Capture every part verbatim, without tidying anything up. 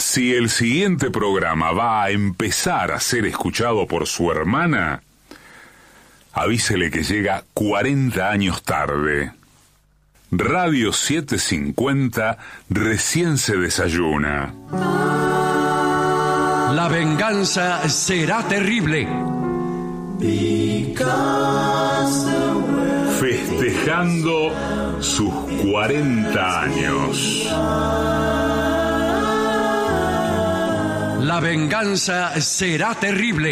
Si el siguiente programa va a empezar a ser escuchado por su hermana, avísele que llega cuarenta años tarde. Radio setecientos cincuenta recién se desayuna. La venganza será terrible. Festejando sus cuarenta años. La venganza será terrible.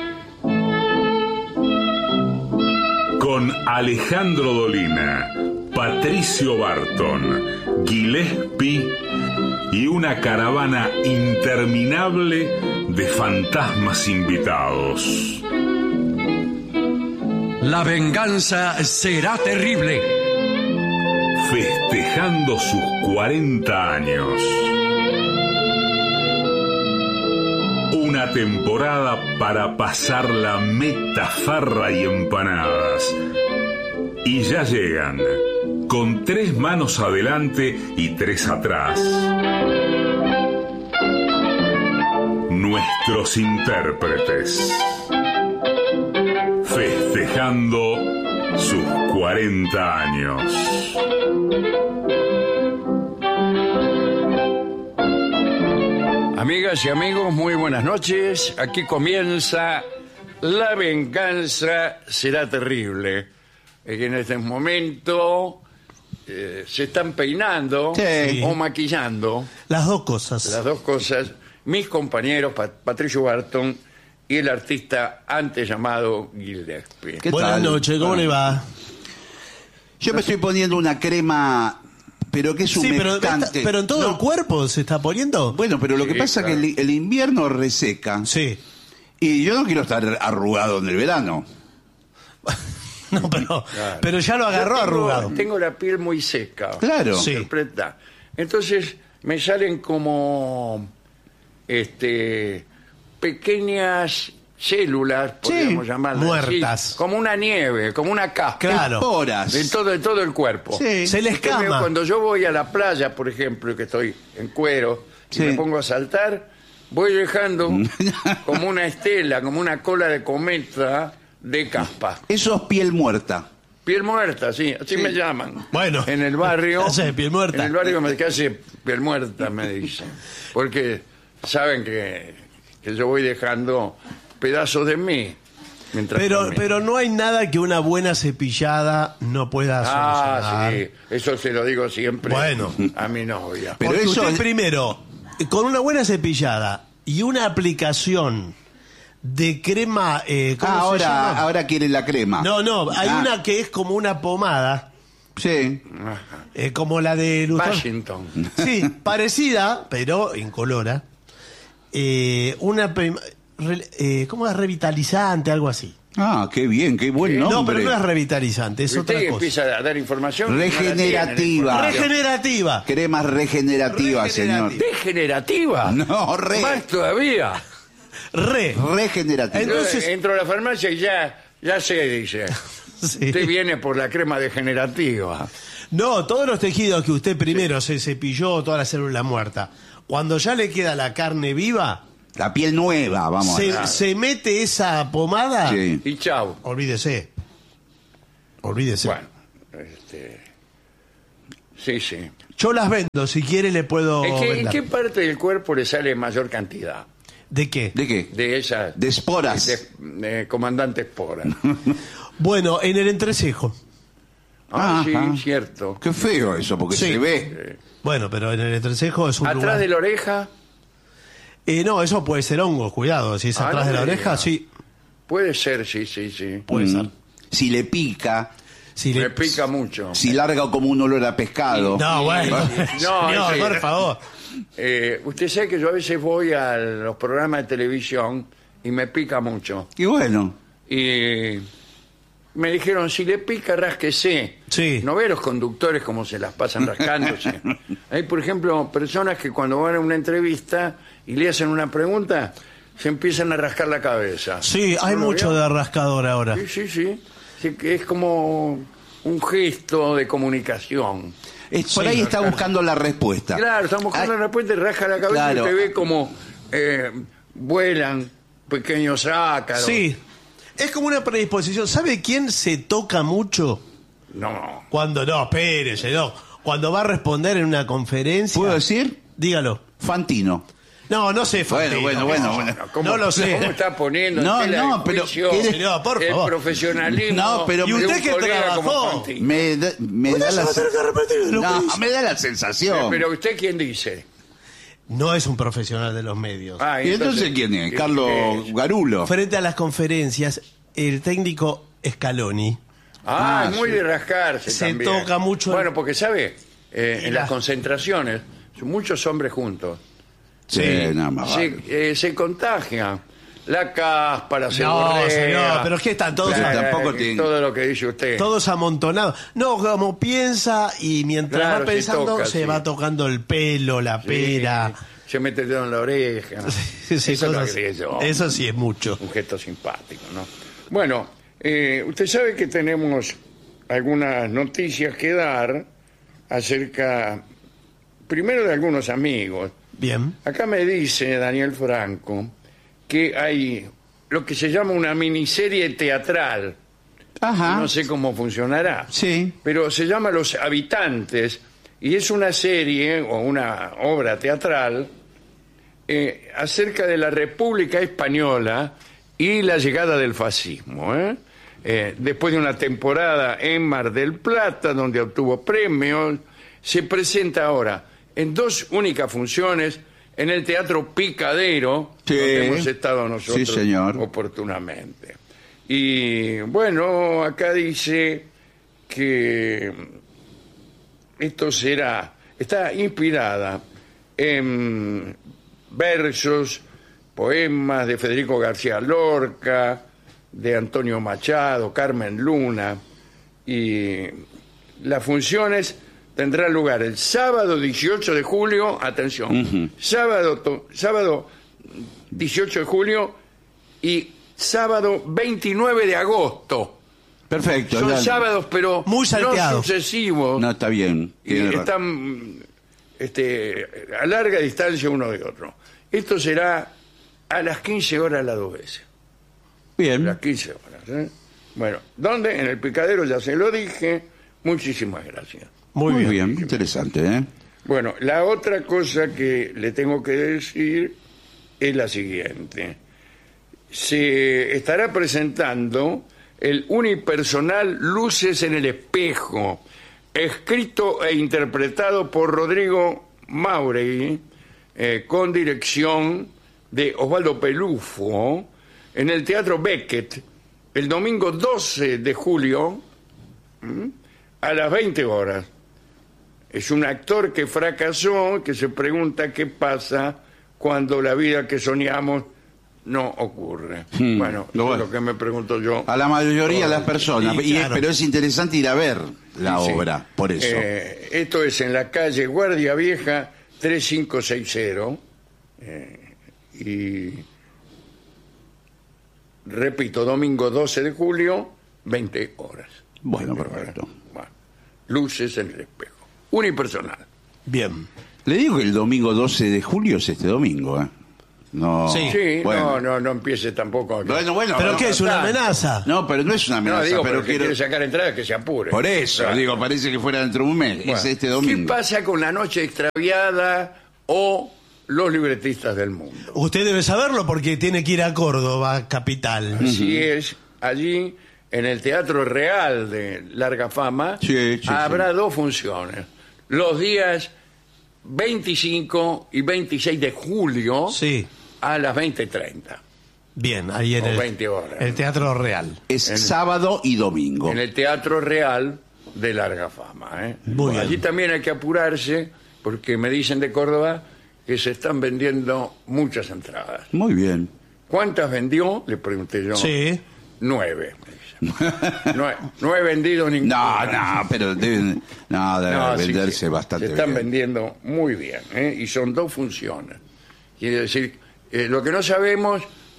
Con Alejandro Dolina, Patricio Barton, Gillespie y una caravana interminable de fantasmas invitados. La venganza será terrible. Festejando sus cuarenta años. Una temporada para pasar la meta, farra y empanadas. Y ya llegan, con tres manos adelante y tres atrás, nuestros intérpretes. Festejando sus cuarenta años. Amigas y amigos, muy buenas noches. Aquí comienza La venganza será terrible. Que en este momento eh, se están peinando Sí. o maquillando. Las dos cosas. Las dos cosas. Mis compañeros Pat- Patricio Barton y el artista antes llamado Gillespie. ¿Qué Buenas tal? noches, ¿cómo Bueno. le va? Yo me estoy poniendo una crema, pero que es Sí, pero, humectante. esta- pero en todo No. el cuerpo se está poniendo. Bueno, pero lo que Sí, pasa es claro. que el, el invierno reseca. Sí. Y yo no quiero estar arrugado en el verano. No, pero, Claro. pero ya lo agarró Yo tengo, arrugado. Tengo la piel muy seca. Claro. Sí. Interpreta. Entonces me salen como este pequeñas células, podríamos llamarlas muertas. así, como una nieve, como una caspa. Claro. Esporas. De todo, de todo el cuerpo. Sí. Se le Usted ve, escama. Cuando yo voy a la playa, por ejemplo, que estoy en cuero, y Sí. me pongo a saltar, voy dejando como una estela, como una cola de cometa de caspa. Eso es piel muerta. Piel muerta, sí, así Sí. me llaman. Bueno. En el barrio. Hace piel muerta. En el barrio me que hace piel muerta, me dicen. Porque saben que, que yo voy dejando pedazos de mí. Mientras Pero, camino. pero no hay nada que una buena cepillada no pueda Ah, solucionar. sí, eso se lo digo siempre Bueno. a mi novia. Pero Porque eso usted es- primero, con una buena cepillada y una aplicación de crema... Eh, ¿cómo Ah, se ahora, llama? ahora quiere la crema. No, no, hay Ah, una que es como una pomada, Sí. eh, como la de Luther. Washington. Sí, parecida, pero incolora. Eh, una... prim- re- eh, ¿Cómo es? Revitalizante, algo así. Ah, qué bien, qué buen nombre. No, pero no es revitalizante, es Y usted otra cosa. empieza a dar información. Regenerativa. Regenerativa. Crema regenerativa, señor. Regenerativa. ¿Degenerativa? No, re. Más todavía. Re. Regenerativa. Entonces- Yo entro a la farmacia y ya, ya sé, dice. Sí. Usted viene por la crema degenerativa. No, todos los tejidos que usted primero se cepilló, toda la célula muerta. Cuando ya le queda la carne viva, La piel nueva, vamos se, a se mete esa pomada. Sí. Y chau. Olvídese. Olvídese. Bueno, este... Sí, sí. Yo las vendo, si quiere le puedo ¿En qué, en vender. qué parte del cuerpo le sale mayor cantidad ¿De qué? ¿De qué? de esas... De esporas. De, de comandante espora. Bueno, en el entrecejo. Ah, sí, Ajá. cierto. Qué feo eso, porque Sí. se ve. Bueno, pero en el entrecejo es un Atrás lugar... de la oreja Eh, no, eso puede ser hongo, cuidado. Si es Ah, atrás no de la me oreja, diga. sí, puede ser, sí, sí, sí. puede Mm. ser. Si le pica, Si Me le- pica mucho. si larga como un olor a pescado. No, bueno. No, Señor, sí. por favor. Eh, usted sabe que yo a veces voy a los programas de televisión y me pica mucho. Y bueno, Y me dijeron, si le pica, rásquese. Sí. No ve a los conductores cómo se las pasan rascándose. Hay, por ejemplo, personas que cuando van a una entrevista y le hacen una pregunta, se empiezan a rascar la cabeza. Sí, hay ¿No lo mucho vio? de rascador ahora. Sí, sí, sí. Sí, que es como un gesto de comunicación. Es, por Sí, ahí está claro. buscando la respuesta. Claro, estamos buscando Ay, la respuesta y rasca la cabeza claro. y te ve como eh, vuelan pequeños ácaros. Sí. Es como una predisposición. ¿Sabe quién se toca mucho? No. Cuando no, espérese, no. Cuando va a responder en una conferencia. ¿Puedo decir? Dígalo. Fantino. No, no sé, Fantino. bueno, bueno, bueno. ¿Cómo, No lo sé. ¿Cómo está poniendo No, en tela no, de pero juicio ¿quiere- No, por el favor. profesionalismo No, pero- de ¿Y un usted que colega como trabajó? Fantino? Me da, me da la va a tener que repetir lo que No, dice. me da la sensación. Pero usted quién dice. No es un profesional de los medios. Ah, ¿Y entonces quién es? ¿qué- Carlos qué es? Garulo. Frente a las conferencias, el técnico Scaloni. Ah, Ah, es muy sí. de rascarse Se también. toca mucho. Bueno, porque sabe, eh, en la- las concentraciones, son muchos hombres juntos. Sí, nada más. Se, vale. eh, se contagia la caspa, la No, seborrea. señor, pero es que están todos, Claro, la- tampoco eh, tiene- todo lo que dice usted. todos amontonados. No, como piensa y mientras Claro, va se pensando toca, se sí. va tocando el pelo, la Sí, pera. se mete el dedo en la oreja. Sí, Eso lo cosas- agregué yo. eso sí es mucho. Un gesto simpático, ¿no? Bueno, eh, usted sabe que tenemos algunas noticias que dar acerca, primero de algunos amigos. Bien. Acá me dice Daniel Franco que hay lo que se llama una miniserie teatral. Ajá. No sé cómo funcionará. Sí. Pero se llama Los Habitantes y es una serie o una obra teatral eh, acerca de la República Española y la llegada del fascismo. ¿eh? Eh, después de una temporada en Mar del Plata, donde obtuvo premios, se presenta ahora en dos únicas funciones en el Teatro Picadero, Sí. donde hemos estado nosotros Sí, señor. oportunamente. Y bueno, acá dice que esto será, está inspirada en versos, poemas de Federico García Lorca, de Antonio Machado, Carmen Luna, y las funciones tendrán lugar el sábado dieciocho de julio, atención, sábado, to- sábado dieciocho de julio y sábado veintinueve de agosto. Perfecto. Son ya- sábados, pero Muy no salteados. sucesivos. No, está bien. y Tiene razón. están este, a larga distancia uno de otro. Esto será a las quince horas las dos veces. A Bien. las quince horas. ¿eh? Bueno, ¿dónde? En el Picadero, ya se lo dije. Muchísimas gracias. Muy, Muy bien. bien. Interesante, ¿eh? Bueno, la otra cosa que le tengo que decir es la siguiente. Se estará presentando el unipersonal Luces en el Espejo, escrito e interpretado por Rodrigo Mauregui, eh, con dirección de Osvaldo Pelufo, en el Teatro Beckett, el domingo doce de julio, ¿m? a las veinte horas. Es un actor que fracasó, que se pregunta qué pasa cuando la vida que soñamos no ocurre. Hmm, Bueno, lo eso bueno. es lo que me pregunto yo. A la mayoría de las personas. Sí, Y es- claro. pero es interesante ir a ver la Sí. obra, por eso. Eh, esto es en la calle Guardia Vieja tres cinco seis cero. eh, y repito, domingo doce de julio, veinte horas. Bueno, veinte perfecto. horas. Bueno, luces en el espejo. Unipersonal. Bien. Le digo que el domingo doce de julio es este domingo, ¿eh? No. Sí. Sí, Bueno. no, no, no empiece tampoco. a- Bueno, bueno. ¿Pero no, qué es una está. amenaza? No, pero no es una No, amenaza, digo, pero pero el que quiero... quiere sacar entradas que se apure. Por eso, Claro. digo, parece que fuera dentro de un mes. Bueno, es este ¿qué domingo. pasa con la noche extraviada o los libretistas del mundo? Usted debe saberlo porque tiene que ir a Córdoba, capital. Así es, allí en el Teatro Real de Larga Fama Sí, sí, habrá dos funciones. Los días veinticinco y veintiséis de julio Sí. a las veinte treinta Bien, ahí en O el, veinte horas. el Teatro Real. Es sábado y domingo. en el Teatro Real de Larga Fama. ¿eh? Muy bien. Allí también hay que apurarse porque me dicen de Córdoba que se están vendiendo muchas entradas. Muy bien. ¿Cuántas vendió? Le pregunté yo. Sí. Nueve. me dicen. No, he- no he vendido No, ninguna. no, pero deben, no, debe No, sí, venderse sí. bastante Se están bien. vendiendo muy bien, ¿eh? Y son dos funciones. Quiere decir, eh, lo que no sabemos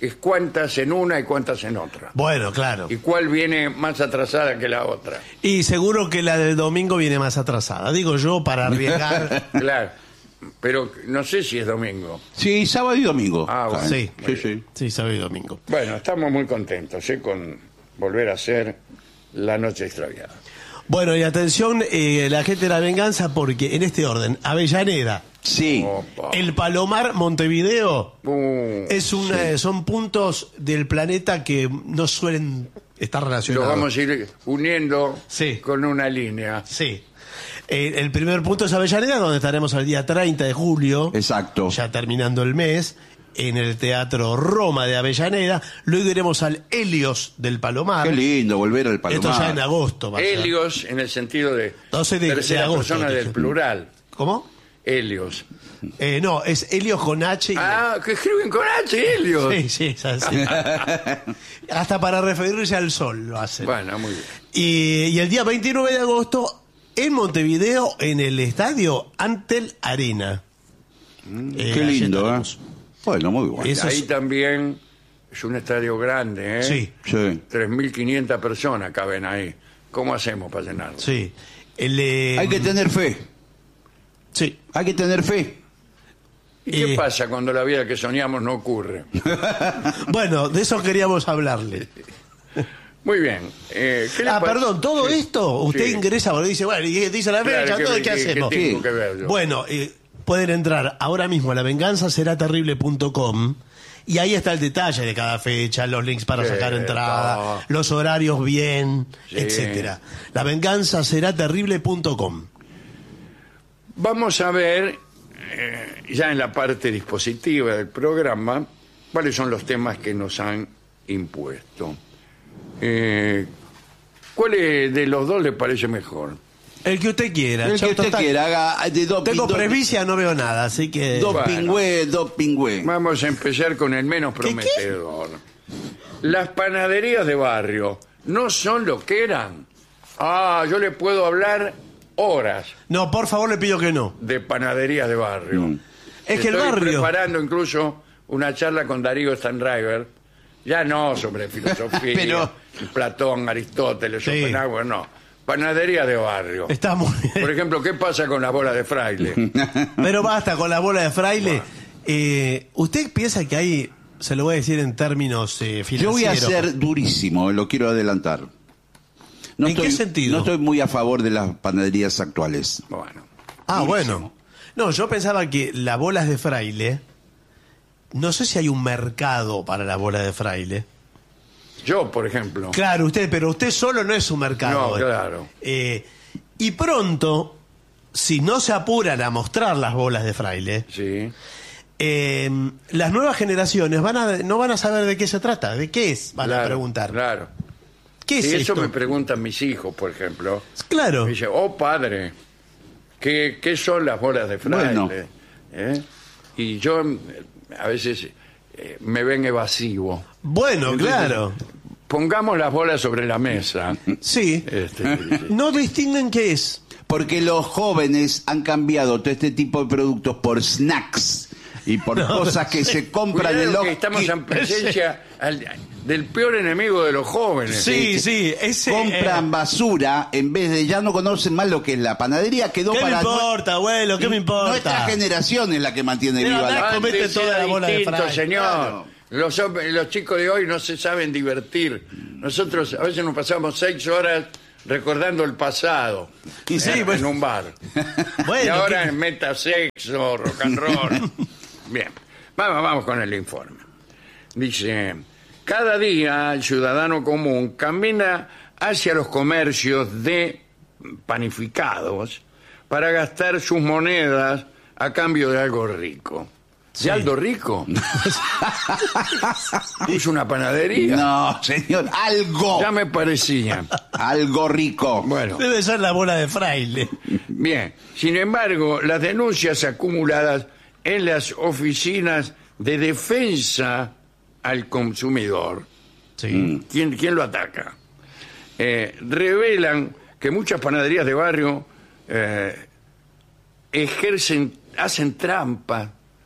es cuántas en una y cuántas en otra. Bueno, claro. ¿Y cuál viene más atrasada que la otra? Y seguro que la del domingo viene más atrasada. Digo yo, para arriesgar. Claro, pero no sé si es domingo. Sí, sábado y domingo. Ah, bueno. Sí, Sí, sí. sí, sábado y domingo. Bueno, estamos muy contentos ¿eh? con volver a hacer La Noche Extraviada. Bueno, y atención, eh, la gente de La Venganza, porque en este orden, Avellaneda, Sí. Opa. El Palomar, Montevideo, Uh, es una, eh, son puntos del planeta que no suelen estar Los relacionados. vamos a ir uniendo Sí. con una línea. Sí. Eh, el primer punto es Avellaneda, donde estaremos el día treinta de julio. Exacto. Ya terminando el mes, en el Teatro Roma de Avellaneda. Luego iremos al Helios del Palomar. Qué lindo volver al Palomar. Esto ya en agosto va a ser. Helios en el sentido de doce de- de tercera agosto, persona dije. del plural. ¿Cómo? Helios. Eh, no, es Helios con H. Y Ah, que escriben con H, Helios. Sí, sí, es así. Hasta para referirse al sol lo hacen. Bueno, muy bien. Y, y el día veintinueve de agosto, en Montevideo, en el estadio Antel Arena. Eh, Qué allí lindo, ¿eh? estaremos. Bueno, muy bueno. Eso Ahí es- también es un estadio grande, ¿eh? Sí, Sí. tres mil quinientas personas caben ahí. ¿Cómo hacemos para llenarlo? sí. El, eh, Hay que tener fe. sí. Hay que tener fe. ¿Y qué Eh. pasa cuando la vida que soñamos no ocurre? Bueno, de eso queríamos hablarle. Muy bien. Eh, ¿qué le Ah, pa- perdón, todo Sí. esto, usted Sí. ingresa, porque dice, bueno, y dice la Claro, fecha, ¿qué- todo, ¿qué, qué- qué hacemos? tengo Sí. que ver yo? Bueno, eh, pueden entrar ahora mismo a la venganza será terrible punto com y ahí está el detalle de cada fecha, los links para Sí, sacar entrada, todo. los horarios bien, Sí. etcétera. La venganza será terrible punto com. Vamos a ver, eh, ya en la parte dispositiva del programa, cuáles son los temas que nos han impuesto. Eh, ¿Cuál es de los dos le parece mejor? El que usted quiera. El Yo, que usted total, quiera, haga de dos Tengo dos- presbicia, no veo nada, así que... dos Bueno. pingües, dos pingües. Vamos a empezar con el menos ¿Qué, qué? prometedor. Las panaderías de barrio no son lo que eran. Ah, yo le puedo hablar horas No, por favor, le pido que no. de panaderías de barrio. Mm. Es que el Estoy barrio... preparando incluso una charla con Darío Stanriver, ya no sobre filosofía, Pero- Platón, Aristóteles, Sí. Schopenhauer, no. Panadería de barrio. Está muy Por bien. ejemplo, ¿qué pasa con la bola de fraile? Pero basta con la bola de fraile. Eh, ¿Usted piensa que hay, se lo voy a decir en términos eh, financieros? Yo voy a ser durísimo, lo quiero adelantar. No ¿En qué estoy- sentido? No estoy muy a favor de las panaderías actuales. Bueno, Ah, bueno. No, yo pensaba que las bolas de fraile, no sé si hay un mercado para la bola de fraile. yo, por ejemplo, Claro, usted, pero usted solo no es un mercado. No, claro. Eh, y pronto, si no se apuran a mostrar las bolas de fraile, sí. eh, las nuevas generaciones van a, no van a saber de qué se trata, de qué es, van a Claro, preguntar. Claro. ¿Qué es Y eso esto? me preguntan mis hijos, por ejemplo. Claro. Me dice, oh padre, ¿qué, qué son las bolas de fraile? Bueno. ¿Eh? Y yo eh, a veces eh, me ven evasivo. Bueno, Entonces, claro. Pongamos las bolas sobre la mesa. Sí. Este, sí. No distinguen qué es. Porque los jóvenes han cambiado todo este tipo de productos por snacks y por cosas que se compran en Cuidado los que estamos en presencia al- del peor enemigo de los jóvenes. Sí, sí, ese... compran eh, basura en vez de ya no conocen más lo que es la panadería, quedó ¿Qué me para importa, abuelo? ¿Qué me importa? nuestra generación es la que mantiene Pero viva andá la a comete Antes toda era la bola de distinto, fraile. señor. Claro. Los, hom- los chicos de hoy no se saben divertir. Nosotros a veces nos pasamos seis horas recordando el pasado Y sí, en, bueno. en un bar. Bueno, y ahora ¿qué- es metasexo, rock and roll. Bien, vamos, vamos con el informe. Dice, cada día el ciudadano común camina hacia los comercios de panificados para gastar sus monedas a cambio de algo rico. Sí. ¿De algo rico? Es una panadería. No, señor, algo, Ya me parecía. algo rico. Bueno, Debe ser la bola de fraile. bien. Sin embargo, las denuncias acumuladas en las oficinas de defensa al consumidor, Sí. ¿quién, quién lo ataca? Eh, revelan que muchas panaderías de barrio eh, ejercen, hacen trampa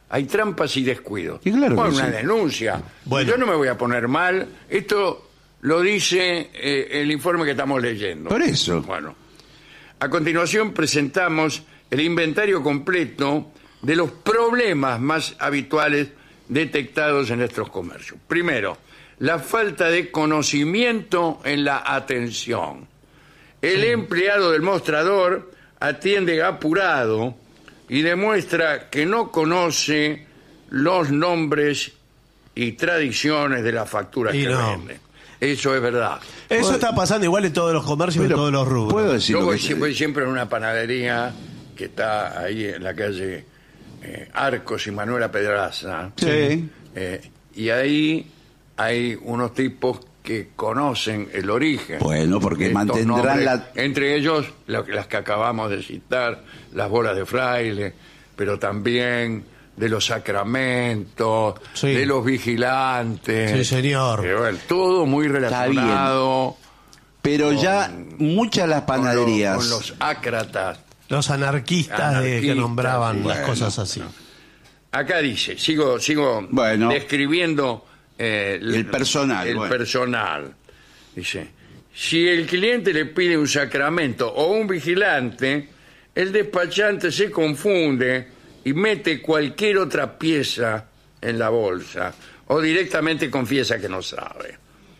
hay trampas y descuidos. Y claro que Bueno, una sí. denuncia. Bueno. Yo no me voy a poner mal. Esto lo dice eh, el informe que estamos leyendo. Por eso. Bueno. A continuación presentamos el inventario completo de los problemas más habituales detectados en nuestros comercios. Primero, la falta de conocimiento en la atención. El sí. empleado del mostrador atiende apurado y demuestra que no conoce los nombres y tradiciones de las facturas y que no. vende. Eso es verdad. Eso está pasando igual en todos los comercios y en todos los rubros. Puedo decir Yo lo voy, que sie- voy siempre a una panadería que está ahí en la calle eh, Arcos y Manuela Pedraza. Sí. Eh, y ahí hay unos tipos que conocen el origen. Bueno, porque de estos mantendrán nombres, la- entre ellos lo- las que acabamos de citar, las bolas de fraile, pero también de los sacramentos, Sí. de los vigilantes. Sí, señor. Eh, bueno, todo muy relacionado Pero ya muchas las con los- panaderías. con los ácratas. Los anarquistas, de- que Anarquistas, nombraban sí, las bueno, cosas así. Acá dice, sigo, sigo Bueno. describiendo eh, El personal, El bueno. personal. Dice, si el cliente le pide un sacramento o un vigilante, el despachante se confunde y mete cualquier otra pieza en la bolsa o directamente confiesa que no sabe.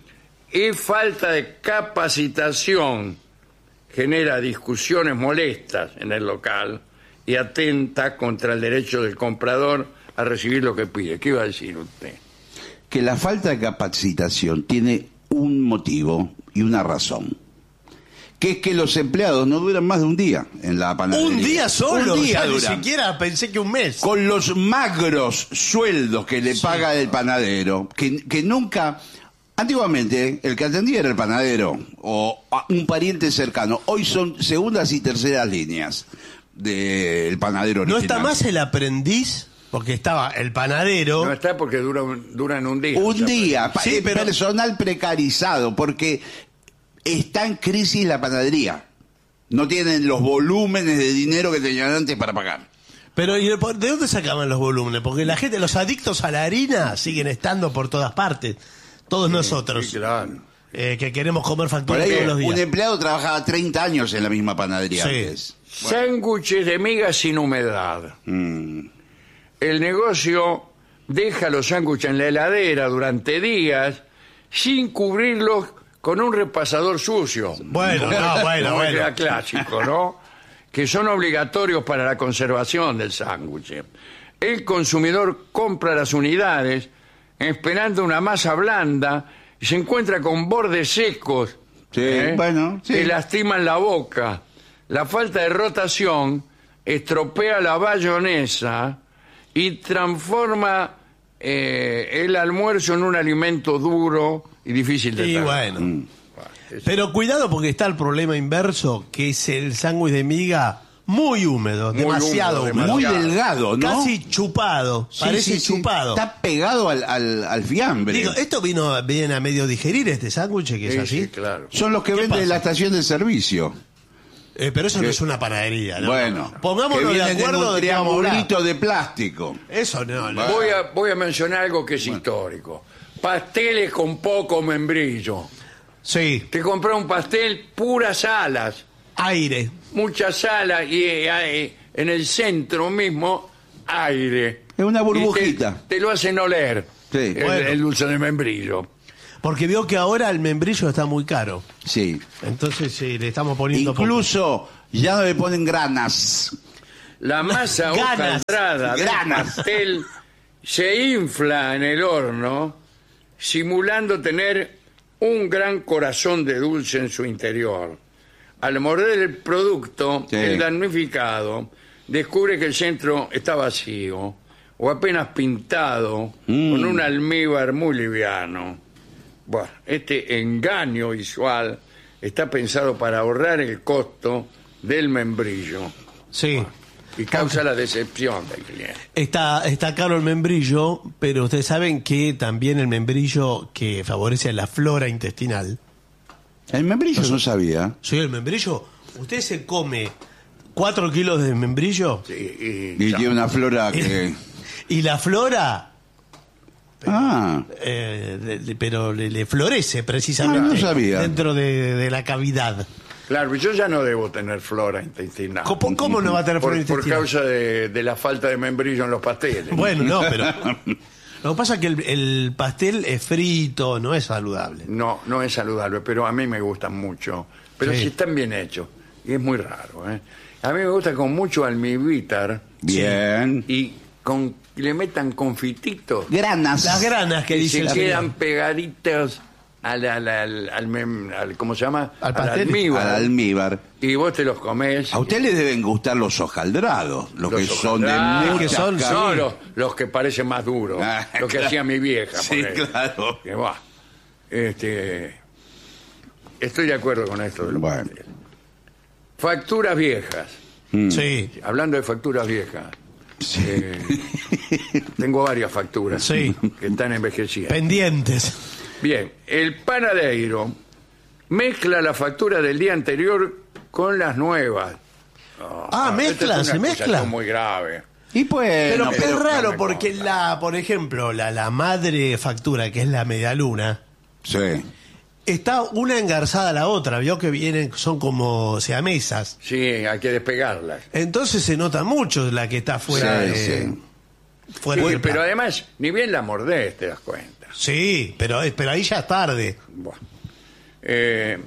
Y falta de capacitación genera discusiones molestas en el local y atenta contra el derecho del comprador a recibir lo que pide. ¿Qué iba a decir usted? Que la falta de capacitación tiene un motivo y una razón. Que es que los empleados no duran más de un día en la panadería. Un día solo, Un día ya ni duran. siquiera pensé que un mes. Con los magros sueldos que le Sí. paga el panadero, que, que nunca... Antiguamente el que atendía era el panadero o a- un pariente cercano. Hoy son segundas y terceras líneas del panadero ¿No original. está más el aprendiz? Porque estaba el panadero. No está porque dura un- duran un día. O Un sea, día, pa- Sí, eh, pero- personal precarizado, porque está en crisis la panadería. No tienen los volúmenes de dinero que tenían antes para pagar. Pero ¿y ¿de dónde sacaban los volúmenes? Porque la gente, los adictos a la harina siguen estando por todas partes. Todos nosotros, sí, claro. eh, que queremos comer Por facturas ahí todos los un días. empleado trabajaba treinta años en la misma panadería Sí. antes. Sándwiches de migas sin humedad. Mm. El negocio deja los sándwiches en la heladera durante días sin cubrirlos con un repasador sucio. Bueno, no, bueno, Como bueno. era clásico, ¿no? Que son obligatorios para la conservación del sándwich. El consumidor compra las unidades esperando una masa blanda y se encuentra con bordes secos. Sí, ¿eh? bueno, sí. Que lastiman la boca. La falta de rotación estropea la bayonesa y transforma eh, el almuerzo en un alimento duro y difícil de Y tragar. bueno. Pero cuidado porque está el problema inverso, que es el sándwich de miga muy húmedo, Muy demasiado húmedo, húmedo. Muy Demasiado. delgado, ¿no? Casi chupado, Sí, parece sí, sí. chupado. Está pegado al, al, al fiambre. Digo, esto vino bien a medio digerir este sándwich, que es Sí, así. sí, claro. Son los que ¿Qué venden pasa? en la estación de servicio. Eh, pero eso no es una panadería, ¿no? Bueno, Pongámonos que de vienen acuerdo en un de qué vamos a hablar. triangulito de plástico. Eso no, no. Voy a, voy a mencionar algo que es histórico. Pasteles con poco membrillo. Sí, Te compré un pastel, puras alas, aire. muchas alas y eh, en el centro mismo aire. Es una Y burbujita. Te, te lo hacen oler Sí. el, Bueno. el dulce de membrillo. Porque vio que ahora el membrillo está muy caro. Sí. Entonces sí, le estamos poniendo Incluso ya no le ponen granas. La masa Ganas. hojaldrada del Granas. pastel se infla en el horno, simulando tener un gran corazón de dulce en su interior. Al morder el producto, Sí. el damnificado descubre que el centro está vacío o apenas pintado Mm. con un almíbar muy liviano. Bueno, este engaño visual está pensado para ahorrar el costo del membrillo Sí. y causa la decepción del cliente. Está, está caro el membrillo, pero ustedes saben que también el membrillo que favorece a la flora intestinal. El membrillo no sabía. Sí, el membrillo. Usted se come cuatro kilos de membrillo Sí, y- Y tiene una flora que... Y la flora, Ah, eh, le- le- pero le, le florece precisamente Ah, no sabía. dentro de, de la cavidad. Claro, yo ya no debo tener flora intestinal. ¿Cómo, cómo no va a tener flora Por, por intestinal? causa de, de la falta de membrillo en los pasteles. Bueno, no, pero lo que pasa es que el, el pastel es frito, no es saludable. No, no es saludable, pero a mí me gustan mucho. Pero Sí. si están bien hechos. Y es muy raro, ¿eh? A mí me gusta con mucho almíbar bien. y con y le metan confititos. Granas. Las granas que Y dice se el quedan señor. pegaditos al, al, al, al mem- al- ¿cómo se llama? Al pastel. almíbar. Al almíbar. Y vos te los comés. A usted les deben gustar los hojaldrados, los, Los que son de hojaldrados. mucha Que son- carne. No, sí. los, los que parecen más duros. Ah, lo que claro. hacía mi vieja. Sí, ponele. claro. Que va. Este, estoy de acuerdo con esto de los Bueno. pasteles. Facturas viejas. Sí, Hablando de facturas viejas. eh, tengo varias facturas Sí. que están envejecidas. pendientes. Bien, el panadero mezcla la factura del día anterior con las nuevas. Ah, Esta mezcla, es se una mezcla. acusación muy grave. Y pues, Pero no, es pero- raro no me porque consta. la, por ejemplo, la, la madre factura, que es la medialuna, sí. está una engarzada a la otra, vio que vienen, son como siamesas. Sí, hay que despegarlas. Entonces se nota mucho la que está fuera Sí, de, sí. fuera Sí, del pero plato. además, ni bien la mordés, te das cuenta. Sí, pero, pero ahí ya es tarde. Bueno. Eh,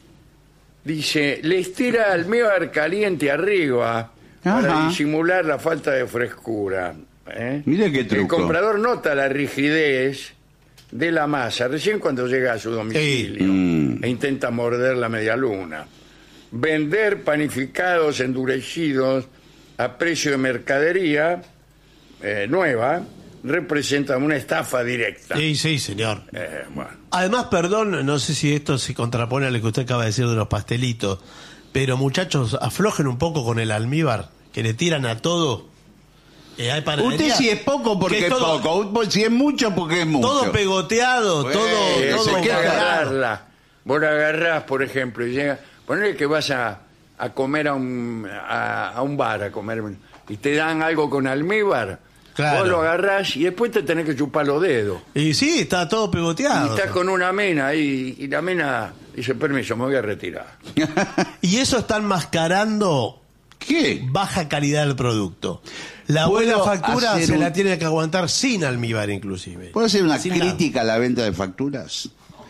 dice, le estira almíbar caliente arriba para Ajá. disimular la falta de frescura. ¿eh? Mire qué El truco. comprador nota la rigidez de la masa recién cuando llega a su domicilio Sí. Mm. e intenta morder la media luna. Vender panificados endurecidos a precio de mercadería eh, nueva representa una estafa directa. Sí, sí, señor. Eh, bueno. Además, perdón, no sé si esto se contrapone a lo que usted acaba de decir de los pastelitos, pero muchachos, aflojen un poco con el almíbar, que le tiran a todo. Eh, hay Usted panaderías si es poco porque que es todo- poco, si es mucho porque es mucho. Todo pegoteado, Bueno, todo, Eh, todo se queda cargado. agarrarla. Vos la agarrás, por ejemplo, y llega. Ponele que vas a, a comer a un, a, a un bar a comer y te dan algo con almíbar. Claro. Vos lo agarrás y después te tenés que chupar los dedos. Y sí, está todo Y pegoteado. estás con una mena ahí y la mena dice, permiso, me voy a retirar. Y eso está enmascarando ¿Qué? baja calidad del producto. La ¿Puedo buena factura hacer se un- la tiene que aguantar sin almíbar inclusive. ¿Puedo hacer una Sin nada. crítica a la venta de facturas?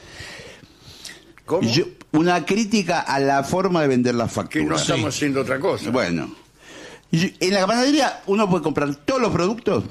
¿Cómo? Yo- una crítica a la forma de vender las que no facturas. estamos haciendo otra cosa. Bueno, yo- en la panadería uno puede comprar todos los productos,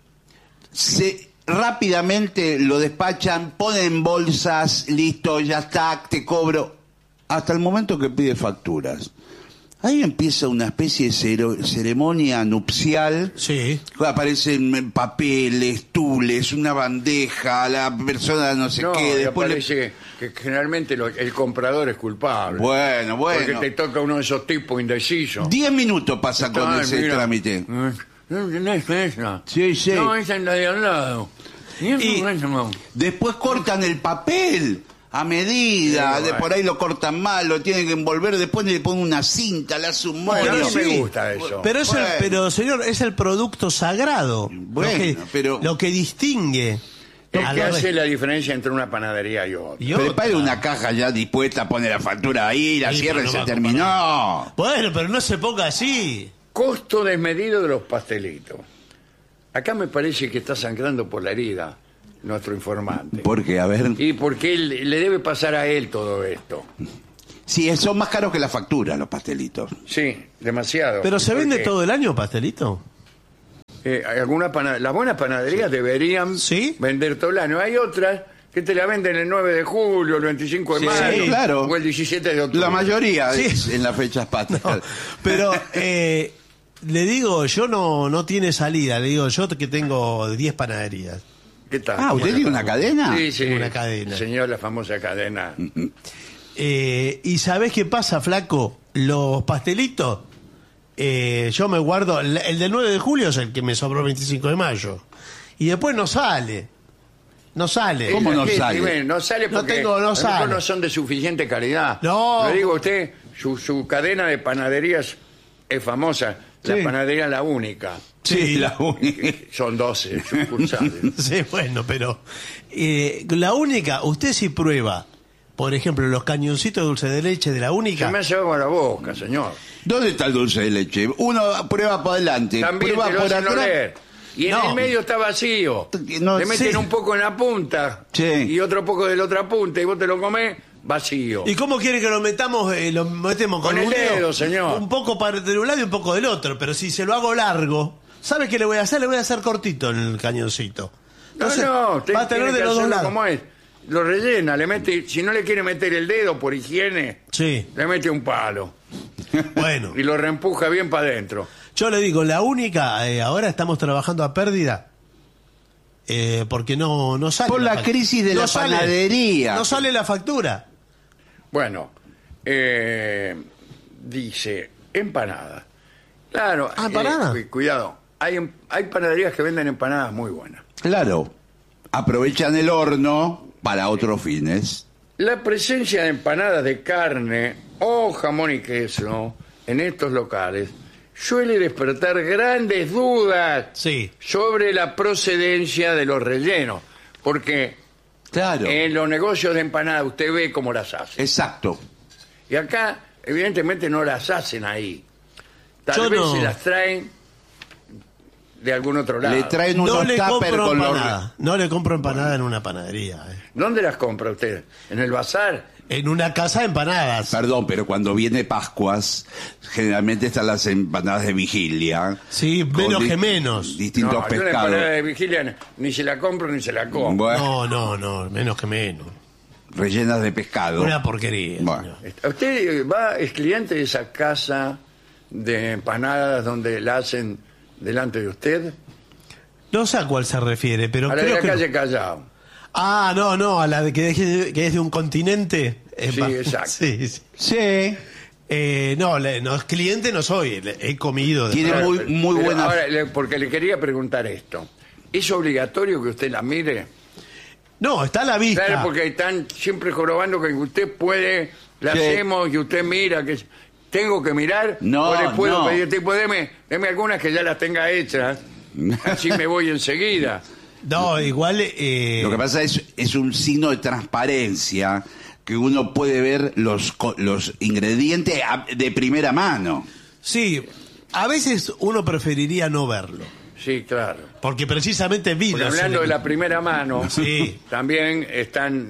se rápidamente lo despachan, ponen bolsas, listo, ya está, te cobro, hasta el momento que pide facturas. Ahí empieza una especie de cero- ceremonia nupcial. Sí. Aparecen papeles, tules, una bandeja, la persona no sé No, qué. y Después le- aparece que generalmente lo- el comprador es culpable. Bueno, bueno. Porque te toca uno de esos tipos indecisos. Diez minutos pasa con Ay, ese mira. trámite. No, no es esa. Sí, sí. No, esa es la de al lado. Y eso Y- no es, no. Después cortan el papel a medida, Sí, de bueno. por ahí lo cortan mal, lo tienen que envolver, después le ponen una cinta, le hace un Bueno, moño. a mí me sí. gusta eso. Pero, es el- Bueno. pero señor, es el producto sagrado. Bueno, lo que, pero- lo que distingue. Es a que la hace re- la diferencia entre una panadería y otra. y otra. Prepare una caja ya dispuesta, pone la factura ahí, la Sí, cierra pero y no se va a terminó. Bueno, pero no se ponga así. Costo desmedido de los pastelitos. Acá me parece que está sangrando por la herida nuestro informante. Porque, a ver, Y porque él- le debe pasar a él todo esto. sí, son más caros que la factura los pastelitos. Sí, demasiado. Pero se vende Porque, todo el año pastelito. eh, alguna pana- las buenas panaderías deberían Sí. vender todo el año. Hay otras que te la venden el nueve de julio, el veinticinco de Sí, mayo, claro. o el diecisiete de octubre. La mayoría Sí. es en las fechas patrias. Pero eh, le digo, yo no, no tiene salida. Le digo, yo que tengo diez panaderías. ¿Qué tal? Ah, ¿usted tiene una cadena? Sí, sí. Una cadena. Señor, la famosa cadena. Eh, ¿Y sabés qué pasa, flaco? Los pastelitos, eh, yo me guardo. El, el del nueve de julio es el que me sobró el veinticinco de mayo. Y después no sale. No sale. ¿Cómo no Sí, sale? sí, bueno, no sale No porque tengo- no a lo mejor sale. no son de suficiente calidad. No. Le digo a usted, su, su cadena de panaderías es famosa. la Sí. panadería La Única. Sí, la única. Son doce sucursales. Sí, bueno, pero eh, la única, usted si prueba, por ejemplo, los cañoncitos de dulce de leche de la Se única. me hace agua la boca, señor. ¿Dónde está el dulce de leche? Uno prueba por adelante, También prueba te lo por hacen atrás. oler. Y en No. el medio está vacío. No, Le meten sí. un poco en la punta Sí. y otro poco de la otra punta y vos te lo comés vacío. ¿Y cómo quiere que lo metamos? Eh, lo metemos con, Con el un dedo, señor. Un poco para de un lado y un poco del otro, pero si se lo hago largo, ¿sabe qué le voy a hacer? Le voy a hacer cortito en el cañoncito. No, Entonces, no, usted va a tener tiene de que los dos hacerlo lados. como es. Lo rellena, le mete, si no le quiere meter el dedo por higiene, Sí, le mete un palo bueno. y lo reempuja bien para adentro. Yo le digo, la única, eh, ahora estamos trabajando a pérdida. Eh, porque no, no sale. Por la fac- crisis de la sale- panadería. No sale la factura. Bueno, eh, dice empanada. Claro, Ah, empanada. eh, cu- cuidado, hay, em- hay panaderías que venden empanadas muy buenas. Claro. Aprovechan el horno para otros fines. La presencia de empanadas de carne o jamón y queso en estos locales suele despertar grandes dudas Sí. sobre la procedencia de los rellenos, porque Claro. en los negocios de empanadas usted ve cómo las hacen. Exacto. Y acá, evidentemente, no las hacen ahí. Tal Yo vez no. se las traen de algún otro lado. Le traen No unos le tupper compro con los... empanada. No le compro empanada en una panadería. eh. ¿Dónde las compra usted? ¿En el bazar? En una casa de empanadas. Perdón, pero cuando viene Pascuas, generalmente están las empanadas de vigilia. Sí, con menos di- que menos. Distintos No, yo una pescados. empanada de vigilia ni se la compro ni se la como. Bueno, No, no, no, menos que menos. rellenas de pescado. Una porquería. Bueno. señor. ¿Usted eh, va, es cliente de esa casa de empanadas donde la hacen delante de usted? No sé a cuál se refiere, pero A la de creo la que... calle Callao. Ah, no, no, a la de que, deje- que es de un continente. Eh, Sí, pa- exacto. Sí, sí. Sí. Eh, no, le- no, cliente no soy, le- he comido. de- Tiene Ahora, muy, muy pero buena... ahora, le- porque le quería preguntar esto. ¿Es obligatorio que usted la mire? No, está a la vista. Claro, porque están siempre jorobando que usted puede, la Sí. hacemos y usted mira que tengo que mirar No, o le puedo no. pedir tipo deme, deme algunas que ya las tenga hechas, así me voy enseguida. No, igual... eh, Lo que pasa es es un signo de transparencia que uno puede ver los, co- los ingredientes a- de primera mano. Sí, a veces uno preferiría no verlo. Sí, claro. Porque precisamente vi Porque los hablando de la elementos. primera mano, Sí. también están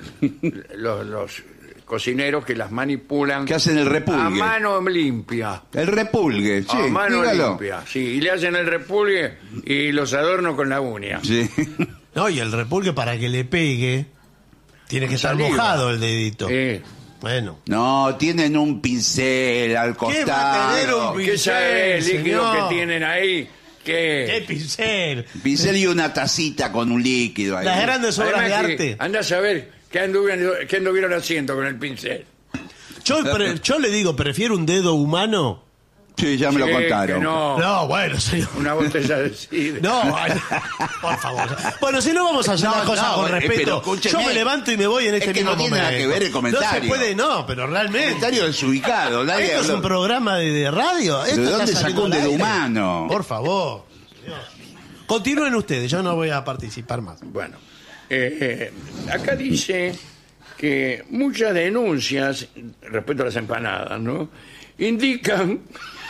eh, los, los cocineros que las manipulan Que hacen el repulgue. a mano limpia. El repulgue, sí, a mano dígalo. limpia, sí, y le hacen el repulgue y los adorno con la uña. Sí. No, y el repulgue para que le pegue, tiene que estar Saliva. mojado el dedito. Sí. Bueno. No, tienen un pincel al ¿Qué va a tener costado. un ¿Qué sabe el Pincel, líquido señor. que tienen ahí? ¡Qué ¿Qué? pincel! Pincel y una tacita con un líquido ahí. Las grandes obras de Además que arte. anda a saber qué anduvieron, qué anduvieron haciendo con el pincel. Yo, pre- yo le digo, prefiero un dedo humano. Sí, ya me lo Sí, contaron. que no, No, bueno, señor. una botella de sidra. No, ay, por favor. Bueno, si no vamos a hacer No, las cosas no, con eh, pero respeto. escúcheme. Yo me levanto y me voy en este Es que mismo no tiene nada momento. que ver el No se comentario. puede, no, pero realmente. Comentario desubicado. Nadie Esto es habló. un programa de, de radio. Esto está dónde saliendo sacó un al dedo aire. humano? Por favor. señor. Continúen ustedes, yo no voy a participar más. Bueno, eh, eh, acá dice que muchas denuncias respecto a las empanadas, ¿no? Indican,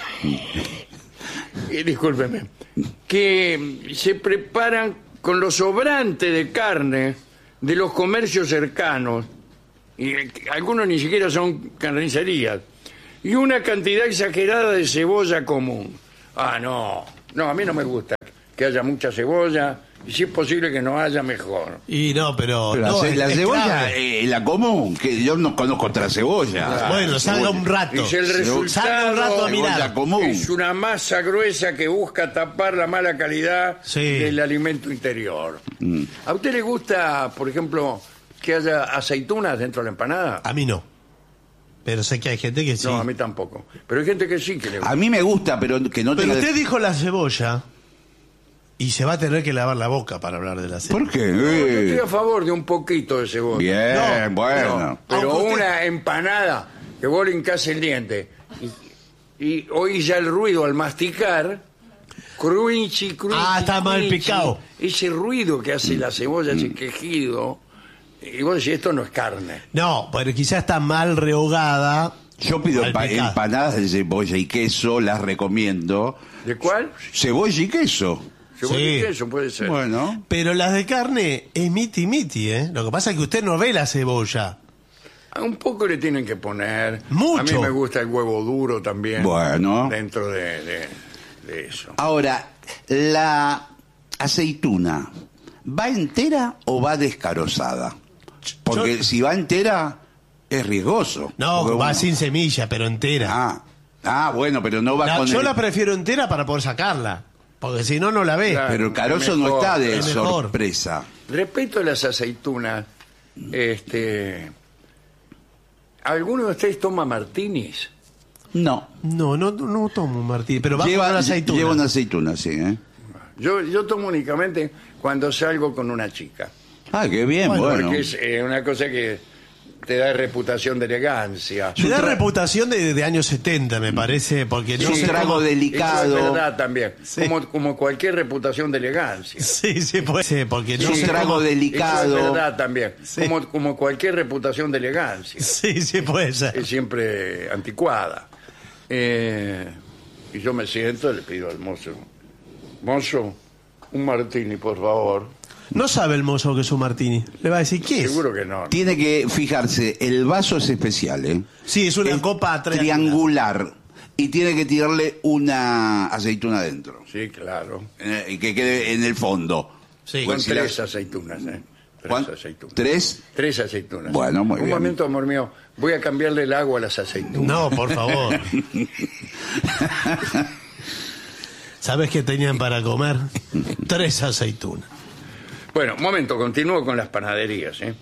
y discúlpeme, que se preparan con los sobrantes de carne de los comercios cercanos, y eh, algunos ni siquiera son carnicerías, y una cantidad exagerada de cebolla común. Ah, no, no, a mí no me gusta que haya mucha cebolla, y si es posible que no haya, mejor. Y no, pero. Pero no, la, es- la es cebolla, clave. eh, la común, que yo no conozco otra cebolla. Bueno, salga un rato. Dice el Cebo- salga un rato a resultado mirar. Cebolla común. es una masa gruesa que busca tapar la mala calidad Sí. del alimento interior. ¿A usted le gusta, por ejemplo, que haya aceitunas dentro de la empanada? A mí no. Pero sé que hay gente que sí. No, a mí tampoco. Pero hay gente que sí que le gusta. A mí me gusta, pero que no Pero tenga... usted dijo la cebolla y se va a tener que lavar la boca para hablar de la cebolla. ¿Por qué? Yo Eh, estoy a favor de un poquito de cebolla. Bien, No, bueno. No, pero Aunque usted- una empanada que vos le hincás el diente y y oís ya el ruido al masticar, crunchy, crunchy. Ah, está mal crunchy. picado. Ese ruido que hace la cebolla, ese quejido. Y vos decís, esto no es carne. No, pero quizás está mal rehogada. Yo pido Mal empa- picada. empanadas de cebolla y queso, las recomiendo. ¿De cuál? Cebolla y queso. Cebolla Sí. y queso puede ser. Bueno. Pero las de carne es miti miti, ¿eh? Lo que pasa es que usted no ve la cebolla. Ah, un poco le tienen que poner. Mucho. A mí me gusta el huevo duro también. Bueno. Dentro de, de- de eso. Ahora, la aceituna, ¿va entera o va descarozada? Porque Yo- si va entera, es riesgoso. No, Porque va uno- sin semilla, pero entera. Ah, ah, bueno, pero no va La- con yo el... la prefiero entera para poder sacarla. Porque si no, no la ve. Claro. Pero el carozo Es no mejor, está de es mejor. sorpresa. Respecto a las aceitunas, este, ¿alguno de ustedes toma martinis? No. No, no, no tomo Martín, pero va Lleva, con una aceituna. lleva una aceituna, sí, ¿eh? Yo, yo tomo únicamente cuando salgo con una chica. Ah, qué bien, Bueno, bueno. Porque es eh, una cosa que te da reputación de elegancia. Me da un tra- reputación de, de años setenta, me parece, porque Es no un sé trago cómo- delicado. Eso es verdad también. Sí. Como, como cualquier reputación de elegancia. Sí, sí, puede ser, porque Es no un sé trago cómo- delicado. Eso es verdad también. Sí. Como, como cualquier reputación de elegancia. Sí, sí, puede ser. Es siempre anticuada. Eh, y yo me siento y le pido al mozo, mozo, un martini, por favor. No sabe el mozo que es un martini. Le va a decir, ¿qué es? Seguro que no. Tiene que fijarse, el vaso es especial, ¿eh? Sí, es una Es copa triangular. triangular. Y tiene que tirarle una aceituna dentro. Sí, claro. eh, Y que quede en el fondo. Sí. Con Pues si tres la- aceitunas, ¿eh? Tres ¿Cuán- aceitunas. ¿Tres? Tres aceitunas. Bueno, muy Un bien. momento, amor mío. Voy a cambiarle el agua a las aceitunas. No, por favor. ¿Sabes qué tenían para comer? Tres aceitunas. Bueno, un momento, continúo con las panaderías. ¿eh?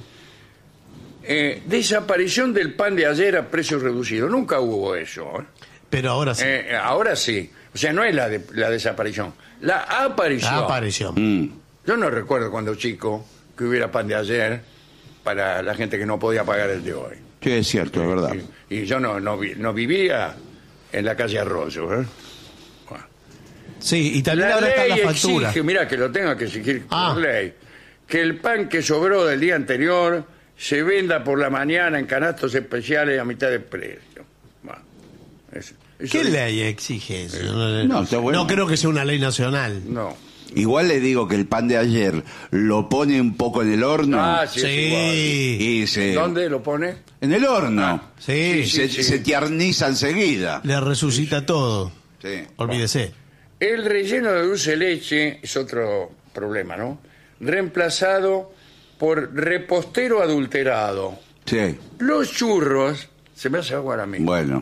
Eh, desaparición del pan de ayer a precio reducido. Nunca hubo eso. ¿eh? Pero ahora sí. Eh, ahora sí. O sea, no es la, de- la desaparición. La aparición. La aparición. Mm. Yo no recuerdo cuando chico que hubiera pan de ayer para la gente que no podía pagar el de hoy. Sí, es cierto, es verdad. Y, y yo no, no, vi- no vivía en la calle Arroyo. ¿eh? Bueno. Sí, y también La ahora está ley la factura. exige, mira que lo tenga que exigir Ah. por ley, que el pan que sobró del día anterior se venda por la mañana en canastos especiales a mitad de precio. Bueno, eso- eso ¿Qué dice- ley exige eso? No, está bueno. No creo que sea una ley nacional. No. Igual le digo que el pan de ayer lo pone un poco en el horno. Ah, sí, es igual. Sí. Y se... ¿Dónde lo pone? En el horno. Sí, Y se, sí, sí. se tierniza enseguida. Le resucita todo. Sí. Olvídese. El relleno de dulce de leche es otro problema, ¿no? Reemplazado por repostero adulterado. Sí. Los churros, se me hace agua a mí, Bueno.